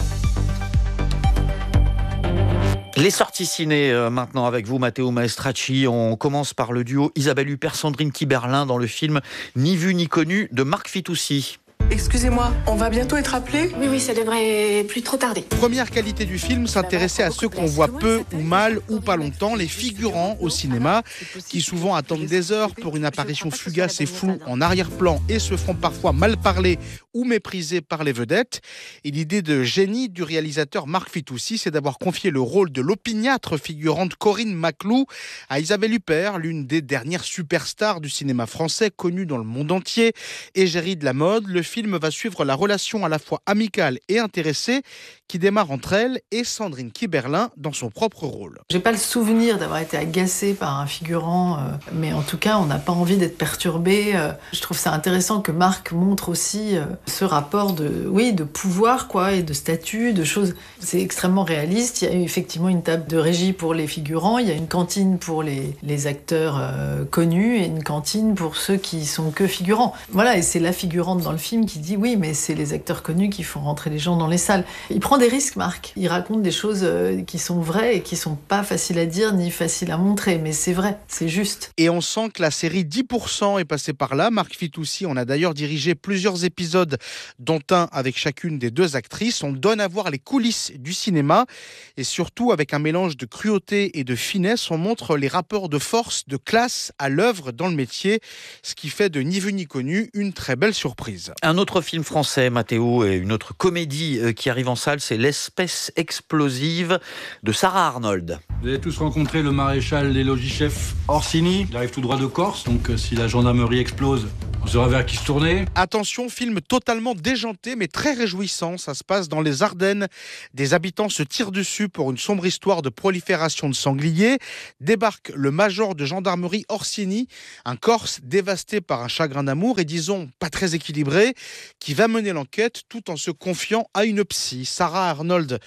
Les sorties ciné maintenant avec vous, Matteo Maestracci. On commence par le duo Isabelle Huppert, Sandrine Kiberlin dans le film Ni vu ni connu de Marc Fitoussi. Excusez-moi, on va bientôt être appelé ? Oui, ça devrait plus trop tarder. Première qualité du film, s'intéresser à ceux qu'on voit peu ou mal ou pas longtemps, les figurants au cinéma, qui souvent attendent des heures pour une apparition fugace et floue en arrière-plan et se font parfois mal parler ou méprisés par les vedettes. Et l'idée de génie du réalisateur Marc Fitoussi, c'est d'avoir confié le rôle de l'opiniâtre figurante Corinne Maclou à Isabelle Huppert, l'une des dernières superstars du cinéma français, connue dans le monde entier, égérie de la mode. Le film film va suivre la relation à la fois amicale et intéressée qui démarre entre elle et Sandrine Kiberlin dans son propre rôle. J'ai pas le souvenir d'avoir été agacée par un figurant, mais en tout cas, on n'a pas envie d'être perturbé. Je trouve ça intéressant que Marc montre aussi ce rapport de pouvoir, quoi, et de statut, de choses. C'est extrêmement réaliste. Il y a effectivement une table de régie pour les figurants, il y a une cantine pour les acteurs connus et une cantine pour ceux qui sont que figurants. Voilà, et c'est la figurante dans le film qui dit oui, mais c'est les acteurs connus qui font rentrer les gens dans les salles. Il prend des risques, Marc. Il raconte des choses qui sont vraies et qui sont pas faciles à dire ni faciles à montrer, mais c'est vrai, c'est juste. Et on sent que la série 10% est passée par là. Marc Fitoussi en a d'ailleurs dirigé plusieurs épisodes, dont un avec chacune des deux actrices. On donne à voir les coulisses du cinéma et surtout avec un mélange de cruauté et de finesse, on montre les rapports de force, de classe à l'œuvre dans le métier, ce qui fait de Ni vu ni connu une très belle surprise. Un autre film français, Mathéo, et une autre comédie qui arrive en salle, c'est L'espèce explosive de Sarah Arnold. Vous avez tous rencontré le maréchal des logis-chefs Orsini. Il arrive tout droit de Corse, donc si la gendarmerie explose, on saura vers qui se tourner. Attention, film totalement déjanté mais très réjouissant. Ça se passe dans les Ardennes. Des habitants se tirent dessus pour une sombre histoire de prolifération de sangliers. Débarque le major de gendarmerie Orsini, un Corse dévasté par un chagrin d'amour et disons pas très équilibré, qui va mener l'enquête tout en se confiant à une psy. Sarah Arnold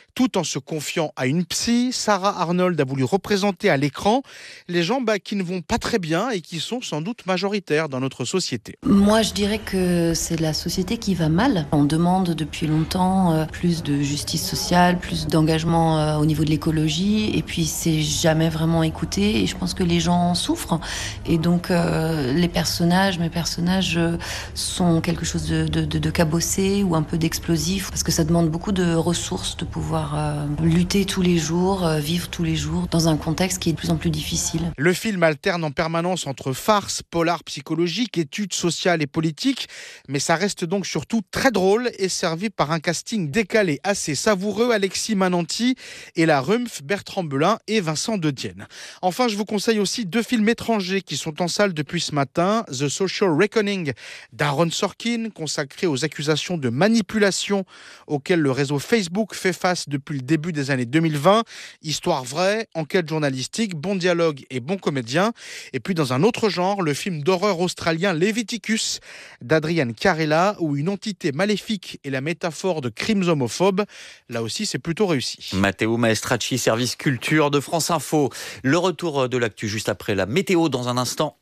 a voulu représenter à l'écran les gens qui ne vont pas très bien et qui sont sans doute majoritaires dans notre société. Moi, je dirais que c'est la société qui va mal. On demande depuis longtemps plus de justice sociale, plus d'engagement au niveau de l'écologie, et puis c'est jamais vraiment écouté, et je pense que les gens souffrent. Et donc, mes personnages sont quelque chose de cabossé ou un peu d'explosif, parce que ça demande beaucoup de ressources de pouvoir lutter tous les jours, vivre tous les jours dans un contexte qui est de plus en plus difficile. Le film alterne en permanence entre farce, polar psychologique, études sociales et politiques, mais ça reste donc surtout très drôle et servi par un casting décalé assez savoureux, Alexis Mananti et la Rumpf, Bertrand Belin et Vincent De Dienne. Enfin, je vous conseille aussi 2 films étrangers qui sont en salle depuis ce matin. The Social Reckoning d'Aaron Sorkin, consacré aux accusations de manipulation auxquelles le réseau Facebook fait face depuis le début des années 2020. Histoire vraie, enquête journalistique, bon dialogue et bon comédien. Et puis dans un autre genre, le film d'horreur australien Leviticus d'Adrian Carella, où une entité maléfique est la métaphore de crimes homophobes. Là aussi, c'est plutôt réussi. Matteo Maestracci, service culture de France Info. Le retour de l'actu juste après la météo dans un instant.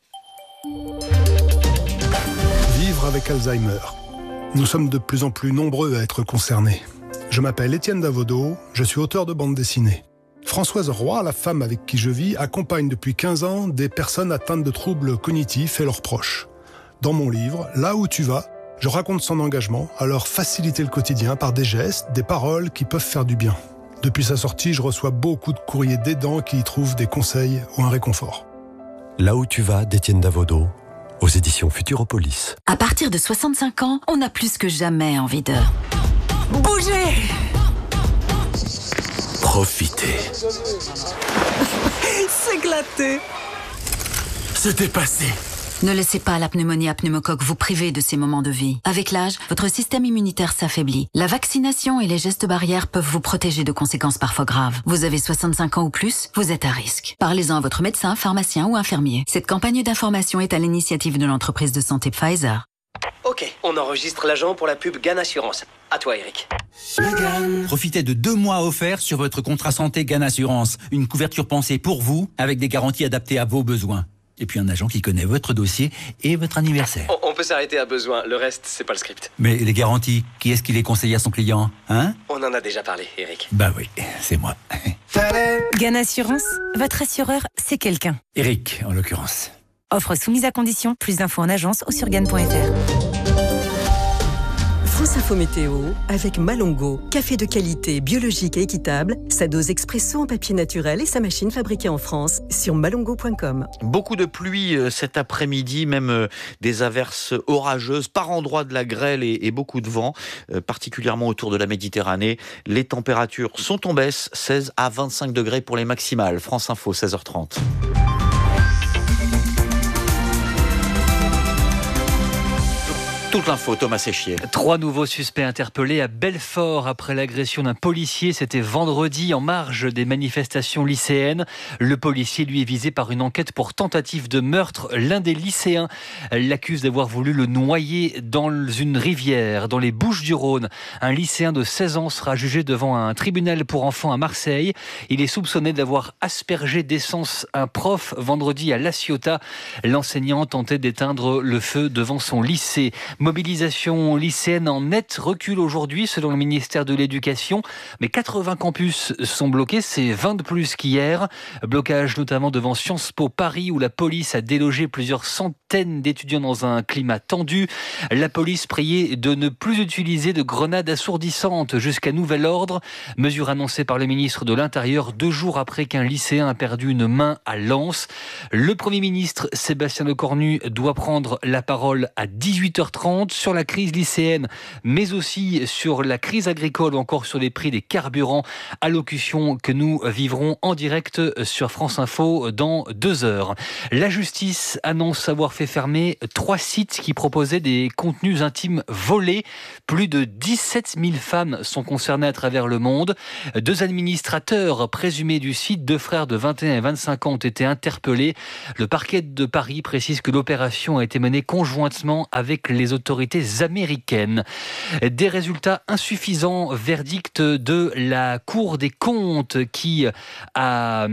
Vivre avec Alzheimer. Nous sommes de plus en plus nombreux à être concernés. Je m'appelle Étienne Davodo, je suis auteur de bande dessinée. Françoise Roy, la femme avec qui je vis, accompagne depuis 15 ans des personnes atteintes de troubles cognitifs et leurs proches. Dans mon livre, Là où tu vas, je raconte son engagement à leur faciliter le quotidien par des gestes, des paroles qui peuvent faire du bien. Depuis sa sortie, je reçois beaucoup de courriers d'aidants qui y trouvent des conseils ou un réconfort. Là où tu vas, d'Étienne Davodo, aux éditions Futuropolis. À partir de 65 ans, on a plus que jamais envie de bouger. Profitez. S'éclater. Se dépasser. Ne laissez pas la pneumonie à pneumocoque vous priver de ces moments de vie. Avec l'âge, votre système immunitaire s'affaiblit. La vaccination et les gestes barrières peuvent vous protéger de conséquences parfois graves. Vous avez 65 ans ou plus, vous êtes à risque. Parlez-en à votre médecin, pharmacien ou infirmier. Cette campagne d'information est à l'initiative de l'entreprise de santé Pfizer. Ok, on enregistre l'agent pour la pub GAN Assurance. À toi, Eric. Profitez de 2 mois offerts sur votre contrat santé GAN Assurance. Une couverture pensée pour vous, avec des garanties adaptées à vos besoins. Et puis un agent qui connaît votre dossier et votre anniversaire. On peut s'arrêter à besoin, le reste, c'est pas le script. Mais les garanties, qui est-ce qui les conseille à son client, hein? On en a déjà parlé, Eric. Bah oui, c'est moi. GAN Assurance, votre assureur, c'est quelqu'un. Eric, en l'occurrence. Offre soumise à condition, plus d'infos en agence ou sur GAN.fr. France Info Météo avec Malongo, café de qualité, biologique et équitable, sa dose expresso en papier naturel et sa machine fabriquée en France sur malongo.com. Beaucoup de pluie cet après-midi, même des averses orageuses, par endroits de la grêle et beaucoup de vent, particulièrement autour de la Méditerranée. Les températures sont en baisse, 16 à 25 degrés pour les maximales. France Info, 16h30. Toute l'info, Thomas Séchier. 3 nouveaux suspects interpellés à Belfort après l'agression d'un policier. C'était vendredi en marge des manifestations lycéennes. Le policier, lui, est visé par une enquête pour tentative de meurtre. L'un des lycéens l'accuse d'avoir voulu le noyer dans une rivière, dans les Bouches-du-Rhône. Un lycéen de 16 ans sera jugé devant un tribunal pour enfants à Marseille. Il est soupçonné d'avoir aspergé d'essence un prof vendredi à La Ciotat. L'enseignant tentait d'éteindre le feu devant son lycée. Mobilisation lycéenne en net recul aujourd'hui selon le ministère de l'Éducation. Mais 80 campus sont bloqués, c'est 20 de plus qu'hier. Blocage notamment devant Sciences Po Paris où la police a délogé plusieurs centaines d'étudiants dans un climat tendu. La police priait de ne plus utiliser de grenades assourdissantes jusqu'à nouvel ordre. Mesure annoncée par le ministre de l'Intérieur 2 jours après qu'un lycéen a perdu une main à Lens. Le Premier ministre Sébastien Lecornu doit prendre la parole à 18h30 sur la crise lycéenne, mais aussi sur la crise agricole ou encore sur les prix des carburants. Allocution que nous vivrons en direct sur France Info dans 2 heures. La justice annonce avoir fait fermer 3 sites qui proposaient des contenus intimes volés. Plus de 17 000 femmes sont concernées à travers le monde. 2 administrateurs présumés du site, 2 frères de 21 et 25 ans ont été interpellés. Le parquet de Paris précise que l'opération a été menée conjointement avec les autorités américaines. Des résultats insuffisants, verdict de la Cour des comptes qui a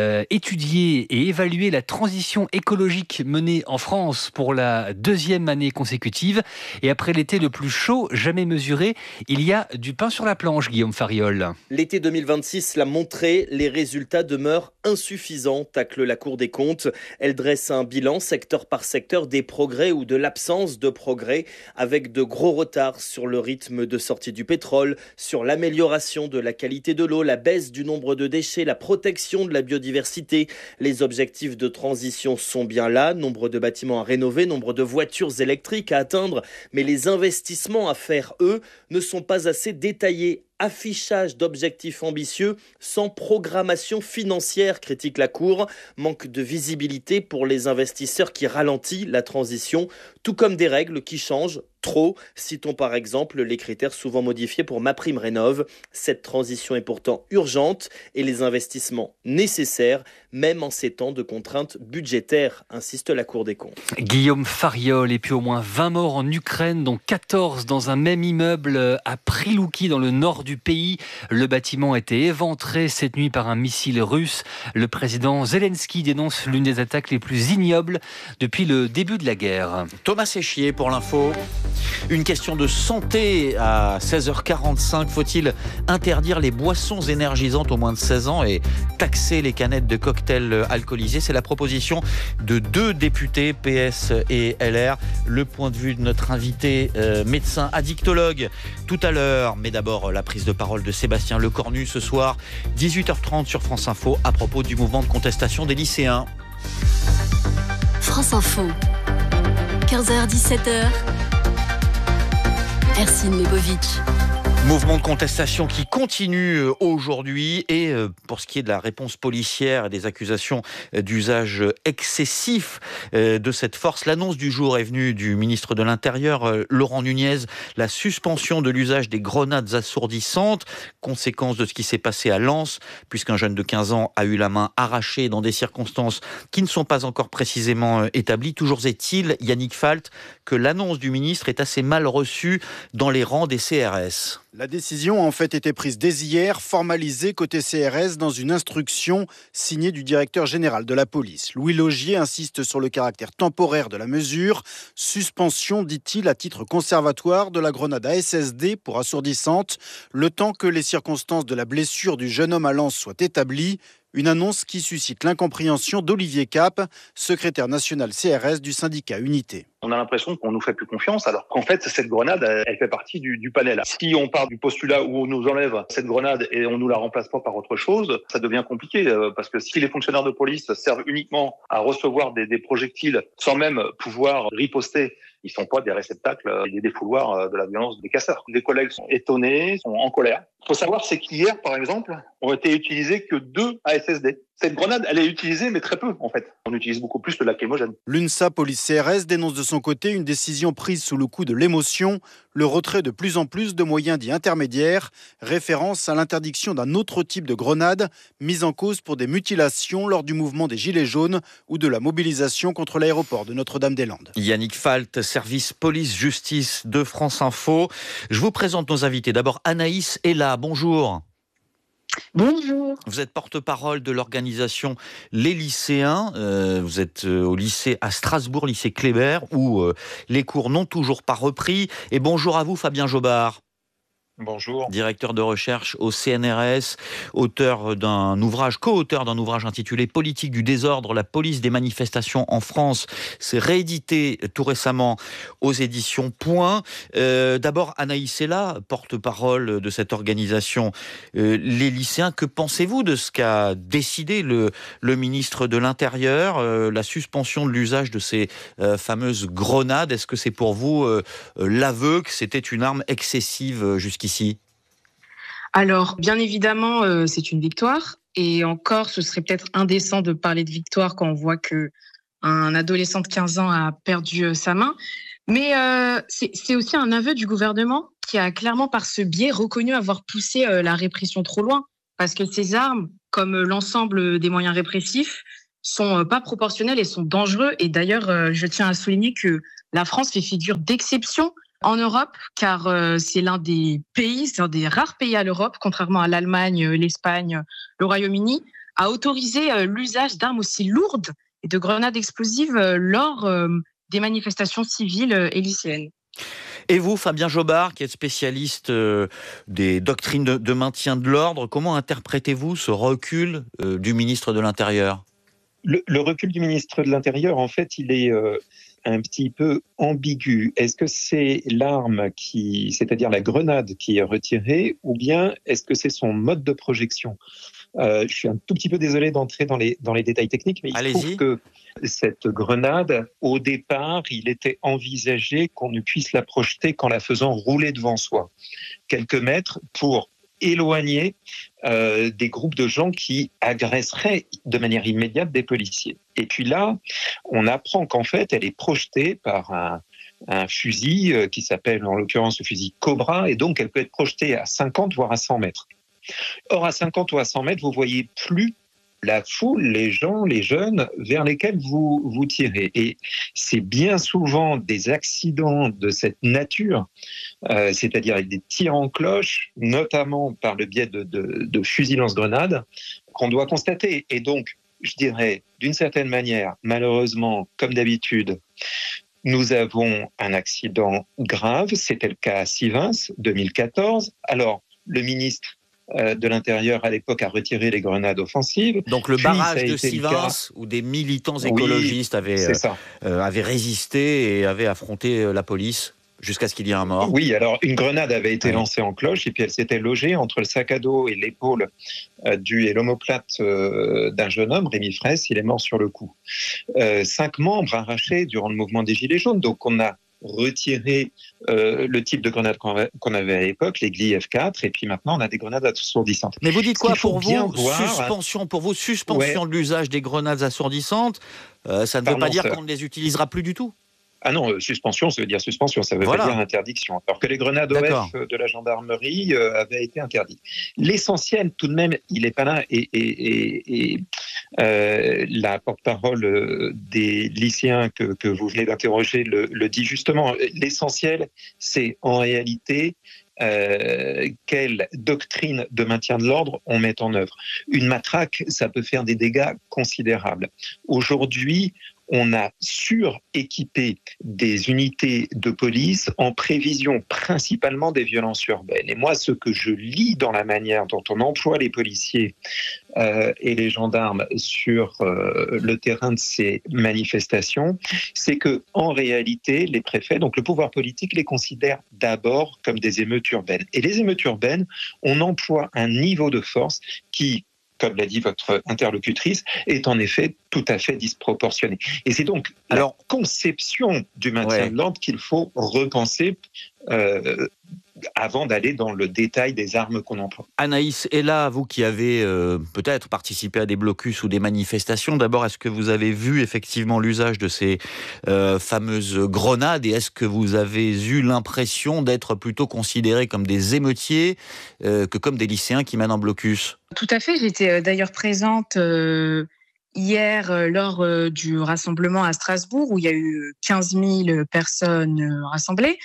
étudié et évalué la transition écologique menée en France pour la 2e année consécutive. Et après l'été le plus chaud jamais mesuré, il y a du pain sur la planche, Guillaume Fariol. L'été 2026 l'a montré, les résultats demeurent insuffisants, tacle la Cour des comptes. Elle dresse un bilan secteur par secteur des progrès ou de l'absence de progrès, avec de gros retards sur le rythme de sortie du pétrole, sur l'amélioration de la qualité de l'eau, la baisse du nombre de déchets, la protection de la biodiversité. Les objectifs de transition sont bien là, nombre de bâtiments à rénover, nombre de voitures électriques à atteindre, mais les investissements à faire, eux, ne sont pas assez détaillés. Affichage d'objectifs ambitieux sans programmation financière, critique la Cour. Manque de visibilité pour les investisseurs qui ralentit la transition, tout comme des règles qui changent trop. Citons par exemple les critères souvent modifiés pour MaPrimeRénov'. Cette transition est pourtant urgente et les investissements nécessaires, même en ces temps de contraintes budgétaires, insiste la Cour des comptes. Guillaume Fariol, et puis au moins 20 morts en Ukraine, dont 14 dans un même immeuble à Prilouki dans le nord du pays. Le bâtiment a été éventré cette nuit par un missile russe. Le président Zelensky dénonce l'une des attaques les plus ignobles depuis le début de la guerre. Thomas Séchier pour l'info. Une question de santé à 16h45. Faut-il interdire les boissons énergisantes aux moins de 16 ans et taxer les canettes de cocktails alcoolisés? C'est la proposition de 2 députés, PS et LR. Le point de vue de notre invité médecin addictologue tout à l'heure. Mais d'abord, la prise de parole de Sébastien Lecornu ce soir, 18h30 sur France Info, à propos du mouvement de contestation des lycéens. France Info, 15h-17h. Ercine Lebovic. Mouvement de contestation qui continue aujourd'hui et pour ce qui est de la réponse policière et des accusations d'usage excessif de cette force, l'annonce du jour est venue du ministre de l'Intérieur, Laurent Nunez, la suspension de l'usage des grenades assourdissantes, conséquence de ce qui s'est passé à Lens, puisqu'un jeune de 15 ans a eu la main arrachée dans des circonstances qui ne sont pas encore précisément établies. Toujours est-il, Yannick Falt, que l'annonce du ministre est assez mal reçue dans les rangs des CRS. La décision a en fait été prise dès hier, formalisée côté CRS dans une instruction signée du directeur général de la police. Louis Laugier insiste sur le caractère temporaire de la mesure. Suspension, dit-il, à titre conservatoire de la grenade à SSD pour assourdissante, le temps que les circonstances de la blessure du jeune homme à Lens soient établies. Une annonce qui suscite l'incompréhension d'Olivier Cap, secrétaire national CRS du syndicat Unité. On a l'impression qu'on nous fait plus confiance, alors qu'en fait, cette grenade, elle fait partie du panel. Si on part du postulat où on nous enlève cette grenade et on nous la remplace pas par autre chose, ça devient compliqué, parce que si les fonctionnaires de police servent uniquement à recevoir des projectiles sans même pouvoir riposter, ils sont pas des réceptacles et des défouloirs de la violence des casseurs. Les collègues sont étonnés, sont en colère. Il faut savoir, c'est qu'hier, par exemple, ont été utilisés que 2 ASSD. Cette grenade, elle est utilisée, mais très peu, en fait. On utilise beaucoup plus le lacrymogène. L'UNSA Police CRS dénonce de son côté une décision prise sous le coup de l'émotion, le retrait de plus en plus de moyens dits intermédiaires, référence à l'interdiction d'un autre type de grenade, mise en cause pour des mutilations lors du mouvement des Gilets jaunes ou de la mobilisation contre l'aéroport de Notre-Dame-des-Landes. Yannick Falt, service police-justice de France Info. Je vous présente nos invités. D'abord, Anaïs est là. Bonjour. Bonjour. Vous êtes porte-parole de l'organisation Les Lycéens. Vous êtes au lycée à Strasbourg, lycée Kléber, où les cours n'ont toujours pas repris. Et bonjour à vous, Fabien Jobard. Bonjour. Directeur de recherche au CNRS, co-auteur d'un ouvrage intitulé « Politique du désordre, la police des manifestations en France ». C'est réédité tout récemment aux éditions Point. D'abord, Anaïs est là, porte-parole de cette organisation Les Lycéens. Que pensez-vous de ce qu'a décidé le ministre de l'Intérieur, la suspension de l'usage de ces fameuses grenades? Est-ce que c'est pour vous l'aveu que c'était une arme excessive jusqu'ici? Alors, bien évidemment, c'est une victoire. Et encore, ce serait peut-être indécent de parler de victoire quand on voit qu'un adolescent de 15 ans a perdu sa main. Mais c'est aussi un aveu du gouvernement qui a clairement, par ce biais, reconnu avoir poussé la répression trop loin. Parce que ces armes, comme l'ensemble des moyens répressifs, sont pas proportionnels et sont dangereux. Et d'ailleurs, je tiens à souligner que la France fait figure d'exception en Europe, car c'est l'un des rares pays à l'Europe, contrairement à l'Allemagne, l'Espagne, le Royaume-Uni, à autoriser l'usage d'armes aussi lourdes et de grenades explosives lors des manifestations civiles et lycéennes. Et vous, Fabien Jobard, qui êtes spécialiste des doctrines de maintien de l'ordre, comment interprétez-vous ce recul du ministre de l'Intérieur ? Le recul du ministre de l'Intérieur, en fait, il est un petit peu ambigu. Est-ce que c'est l'arme c'est-à-dire la grenade qui est retirée, ou bien est-ce que c'est son mode de projection ? Je suis un tout petit peu désolé d'entrer dans les détails techniques, mais il se trouve que cette grenade, au départ, il était envisagé qu'on ne puisse la projeter qu'en la faisant rouler devant soi, quelques mètres, pour éloigner des groupes de gens qui agresseraient de manière immédiate des policiers. Et puis là, on apprend qu'en fait, elle est projetée par un fusil qui s'appelle en l'occurrence le fusil Cobra, et donc elle peut être projetée à 50 voire à 100 mètres. Or, à 50 ou à 100 mètres, vous ne voyez plus la foule, les gens, les jeunes vers lesquels vous tirez. Et c'est bien souvent des accidents de cette nature, c'est-à-dire avec des tirs en cloche, notamment par le biais de fusils lance-grenades, qu'on doit constater. Et donc, je dirais, d'une certaine manière, malheureusement, comme d'habitude, nous avons un accident grave. C'était le cas à Sivins, 2014. Alors, le ministre de l'Intérieur à l'époque a retiré les grenades offensives. Donc le barrage de Sivins, où des militants écologistes avaient résisté et avaient affronté la police jusqu'à ce qu'il y ait un mort. Oui, alors une grenade avait été lancée en cloche et puis elle s'était logée entre le sac à dos et l'épaule et l'omoplate d'un jeune homme, Rémi Fraisse. Il est mort sur le coup. 5 membres arrachés durant le mouvement des Gilets jaunes. Donc on a retiré le type de grenade qu'on avait à l'époque, les Gli F4, et puis maintenant on a des grenades assourdissantes. Mais vous dites quoi pour vous, suspension de l'usage des grenades assourdissantes, ça ne veut pas dire qu'on ne les utilisera plus du tout? Ah non, suspension, ça veut dire suspension, ça veut pas dire interdiction. Alors que les grenades OF de la gendarmerie avaient été interdites. L'essentiel, tout de même, il n'est pas là. Et la porte-parole des lycéens que vous venez d'interroger le dit justement. L'essentiel, c'est en réalité quelle doctrine de maintien de l'ordre on met en œuvre. Une matraque, ça peut faire des dégâts considérables. Aujourd'hui, on a suréquipé des unités de police en prévision principalement des violences urbaines. Et moi, ce que je lis dans la manière dont on emploie les policiers et les gendarmes sur le terrain de ces manifestations, c'est que en réalité, les préfets, donc le pouvoir politique, les considèrent d'abord comme des émeutes urbaines. Et les émeutes urbaines, on emploie un niveau de force qui, comme l'a dit votre interlocutrice, est en effet tout à fait disproportionné. Et c'est donc la conception du maintien de l'ordre qu'il faut repenser avant d'aller dans le détail des armes qu'on emploie. Anaïs, et là, vous qui avez peut-être participé à des blocus ou des manifestations, d'abord, est-ce que vous avez vu effectivement l'usage de ces fameuses grenades et est-ce que vous avez eu l'impression d'être plutôt considérés comme des émeutiers que comme des lycéens qui mènent un blocus ? Tout à fait, j'étais d'ailleurs présente hier lors du rassemblement à Strasbourg où il y a eu 15 000 personnes rassemblées.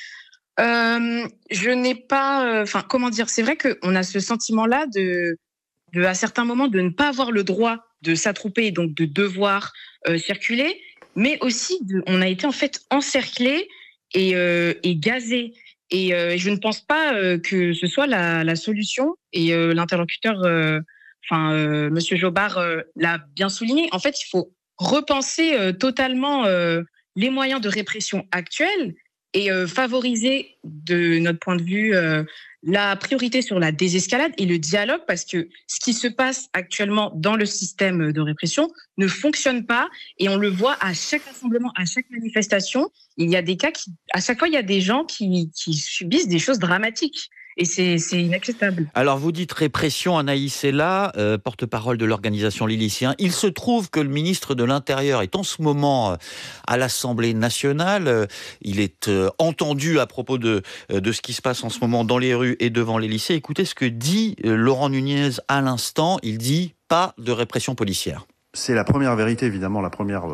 Je n'ai pas, c'est vrai qu'on a ce sentiment-là de à certains moments de ne pas avoir le droit de s'attrouper et donc de devoir circuler, mais aussi on a été en fait encerclés et gazés. Et je ne pense pas que ce soit la solution. Et l'interlocuteur, Monsieur Jobard l'a bien souligné. En fait, il faut repenser totalement les moyens de répression actuels et favoriser, de notre point de vue, la priorité sur la désescalade et le dialogue, parce que ce qui se passe actuellement dans le système de répression ne fonctionne pas, et on le voit à chaque rassemblement, à chaque manifestation. Il y a des cas à chaque fois, il y a des gens qui subissent des choses dramatiques. Et c'est inacceptable. Alors vous dites répression, Anaïs est là, porte-parole de l'organisation Les Lycéens. Il se trouve que le ministre de l'Intérieur est en ce moment à l'Assemblée nationale. Il est entendu à propos de ce qui se passe en ce moment dans les rues et devant les lycées. Écoutez ce que dit Laurent Nunez à l'instant. Il dit pas de répression policière. C'est la première vérité, évidemment, la première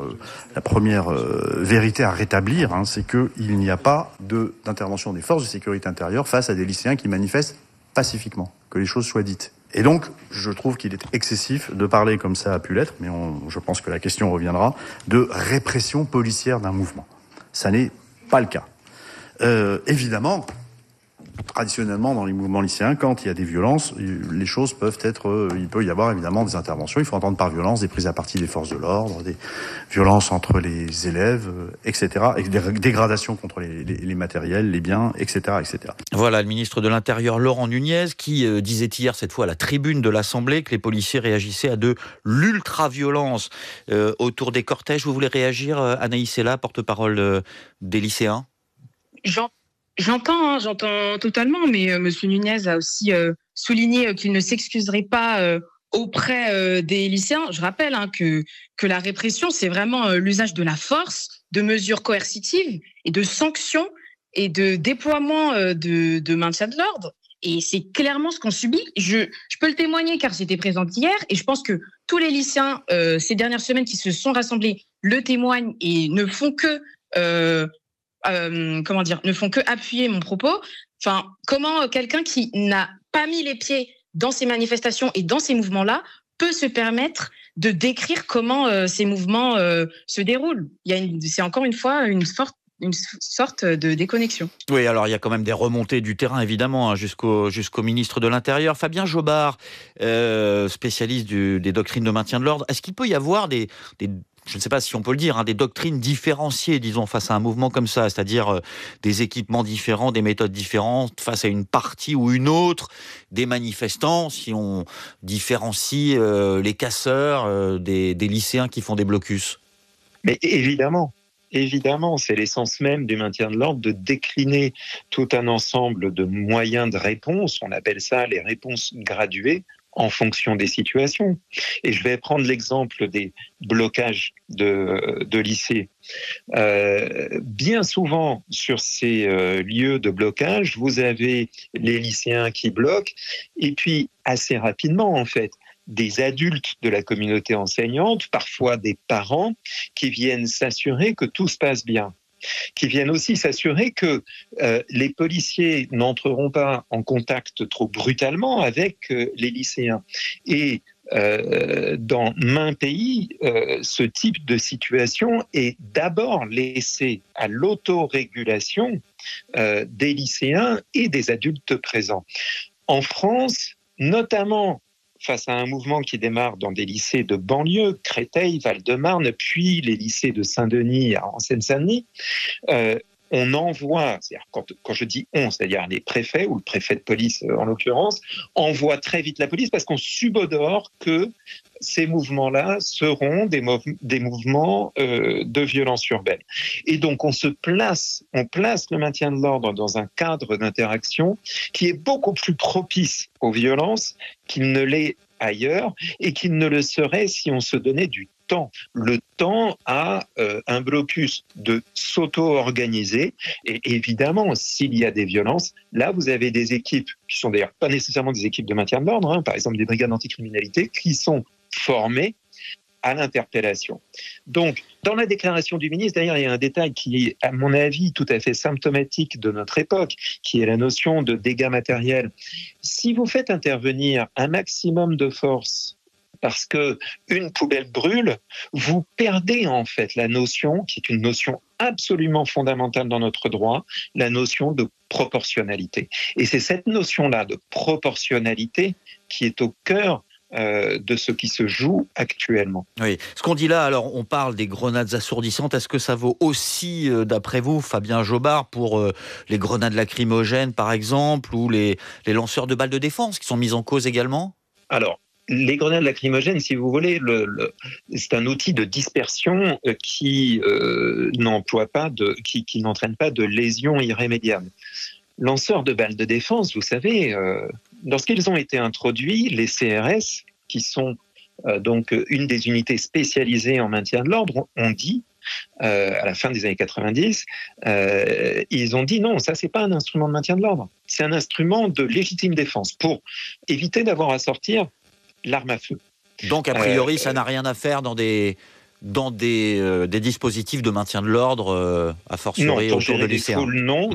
vérité à rétablir, c'est qu'il n'y a pas d'intervention des forces de sécurité intérieure face à des lycéens qui manifestent pacifiquement, que les choses soient dites. Et donc, je trouve qu'il est excessif de parler, comme ça a pu l'être, mais je pense que la question reviendra, de répression policière d'un mouvement. Ça n'est pas le cas. Évidemment, traditionnellement, dans les mouvements lycéens, quand il y a des violences, les choses peuvent être... il peut y avoir évidemment des interventions. Il faut entendre par violence des prises à partie des forces de l'ordre, des violences entre les élèves, etc. Et des dégradations contre les matériels, les biens, etc., etc. Voilà, le ministre de l'Intérieur, Laurent Nunez, qui disait hier, cette fois à la tribune de l'Assemblée, que les policiers réagissaient à de l'ultra-violence autour des cortèges. Vous voulez réagir, Anaïs Ella, porte-parole des lycéens ? J'entends totalement, mais Monsieur Nunez a aussi souligné qu'il ne s'excuserait pas auprès des lycéens. Je rappelle que la répression, c'est vraiment l'usage de la force, de mesures coercitives et de sanctions et de déploiement de maintien de l'ordre. Et c'est clairement ce qu'on subit. Je peux le témoigner car j'étais présente hier et je pense que tous les lycéens ces dernières semaines qui se sont rassemblés le témoignent et ne font que ne font que appuyer mon propos. Enfin, comment quelqu'un qui n'a pas mis les pieds dans ces manifestations et dans ces mouvements-là peut se permettre de décrire comment ces mouvements se déroulent ? C'est encore une fois une sorte de déconnexion. Oui, alors il y a quand même des remontées du terrain, évidemment, jusqu'au ministre de l'Intérieur. Fabien Jobard, spécialiste des doctrines de maintien de l'ordre. Est-ce qu'il peut y avoir je ne sais pas si on peut le dire, des doctrines différenciées, disons, face à un mouvement comme ça, c'est-à-dire des équipements différents, des méthodes différentes, face à une partie ou une autre des manifestants, si on différencie les casseurs des lycéens qui font des blocus ? Mais évidemment, c'est l'essence même du maintien de l'ordre de décliner tout un ensemble de moyens de réponse, on appelle ça les réponses graduées, en fonction des situations. Et je vais prendre l'exemple des blocages de lycées. Bien souvent, sur ces lieux de blocage, vous avez les lycéens qui bloquent, et puis assez rapidement, en fait, des adultes de la communauté enseignante, parfois des parents, qui viennent s'assurer que tout se passe bien, qui viennent aussi s'assurer que les policiers n'entreront pas en contact trop brutalement avec les lycéens. Et dans maints pays, ce type de situation est d'abord laissé à l'autorégulation des lycéens et des adultes présents. En France, notamment face à un mouvement qui démarre dans des lycées de banlieue, Créteil, Val-de-Marne, puis les lycées de Saint-Denis en Seine-Saint-Denis, on envoie, c'est-à-dire quand je dis on, c'est-à-dire les préfets ou le préfet de police en l'occurrence, envoie très vite la police parce qu'on subodore que ces mouvements-là seront des mouvements de violence urbaine. Et donc on place le maintien de l'ordre dans un cadre d'interaction qui est beaucoup plus propice aux violences qu'il ne l'est ailleurs et qu'il ne le serait si on se donnait du temps. Le temps a un blocus de s'auto-organiser et évidemment, s'il y a des violences, là vous avez des équipes qui sont d'ailleurs pas nécessairement des équipes de maintien de l'ordre, par exemple des brigades anticriminalité qui sont formées à l'interpellation. Donc, dans la déclaration du ministre, d'ailleurs, il y a un détail qui est, à mon avis, tout à fait symptomatique de notre époque, qui est la notion de dégâts matériels. Si vous faites intervenir un maximum de force parce que une poubelle brûle, vous perdez en fait la notion, qui est une notion absolument fondamentale dans notre droit, la notion de proportionnalité. Et c'est cette notion-là de proportionnalité qui est au cœur de ce qui se joue actuellement. Oui, ce qu'on dit là, alors on parle des grenades assourdissantes, est-ce que ça vaut aussi, d'après vous, Fabien Jobard, pour les grenades lacrymogènes par exemple, ou les lanceurs de balles de défense qui sont mis en cause également ? Alors, les grenades lacrymogènes, si vous voulez, c'est un outil de dispersion qui n'entraîne pas de lésions irrémédiables. Lanceurs de balles de défense, vous savez, lorsqu'ils ont été introduits, les CRS, qui sont donc une des unités spécialisées en maintien de l'ordre, ont dit, à la fin des années 90, ils ont dit non, ça c'est pas un instrument de maintien de l'ordre, c'est un instrument de légitime défense pour éviter d'avoir à sortir l'arme à feu. Donc, a priori, ça n'a rien à faire dans des dispositifs de maintien de l'ordre, a fortiori autour de lycéens. Non,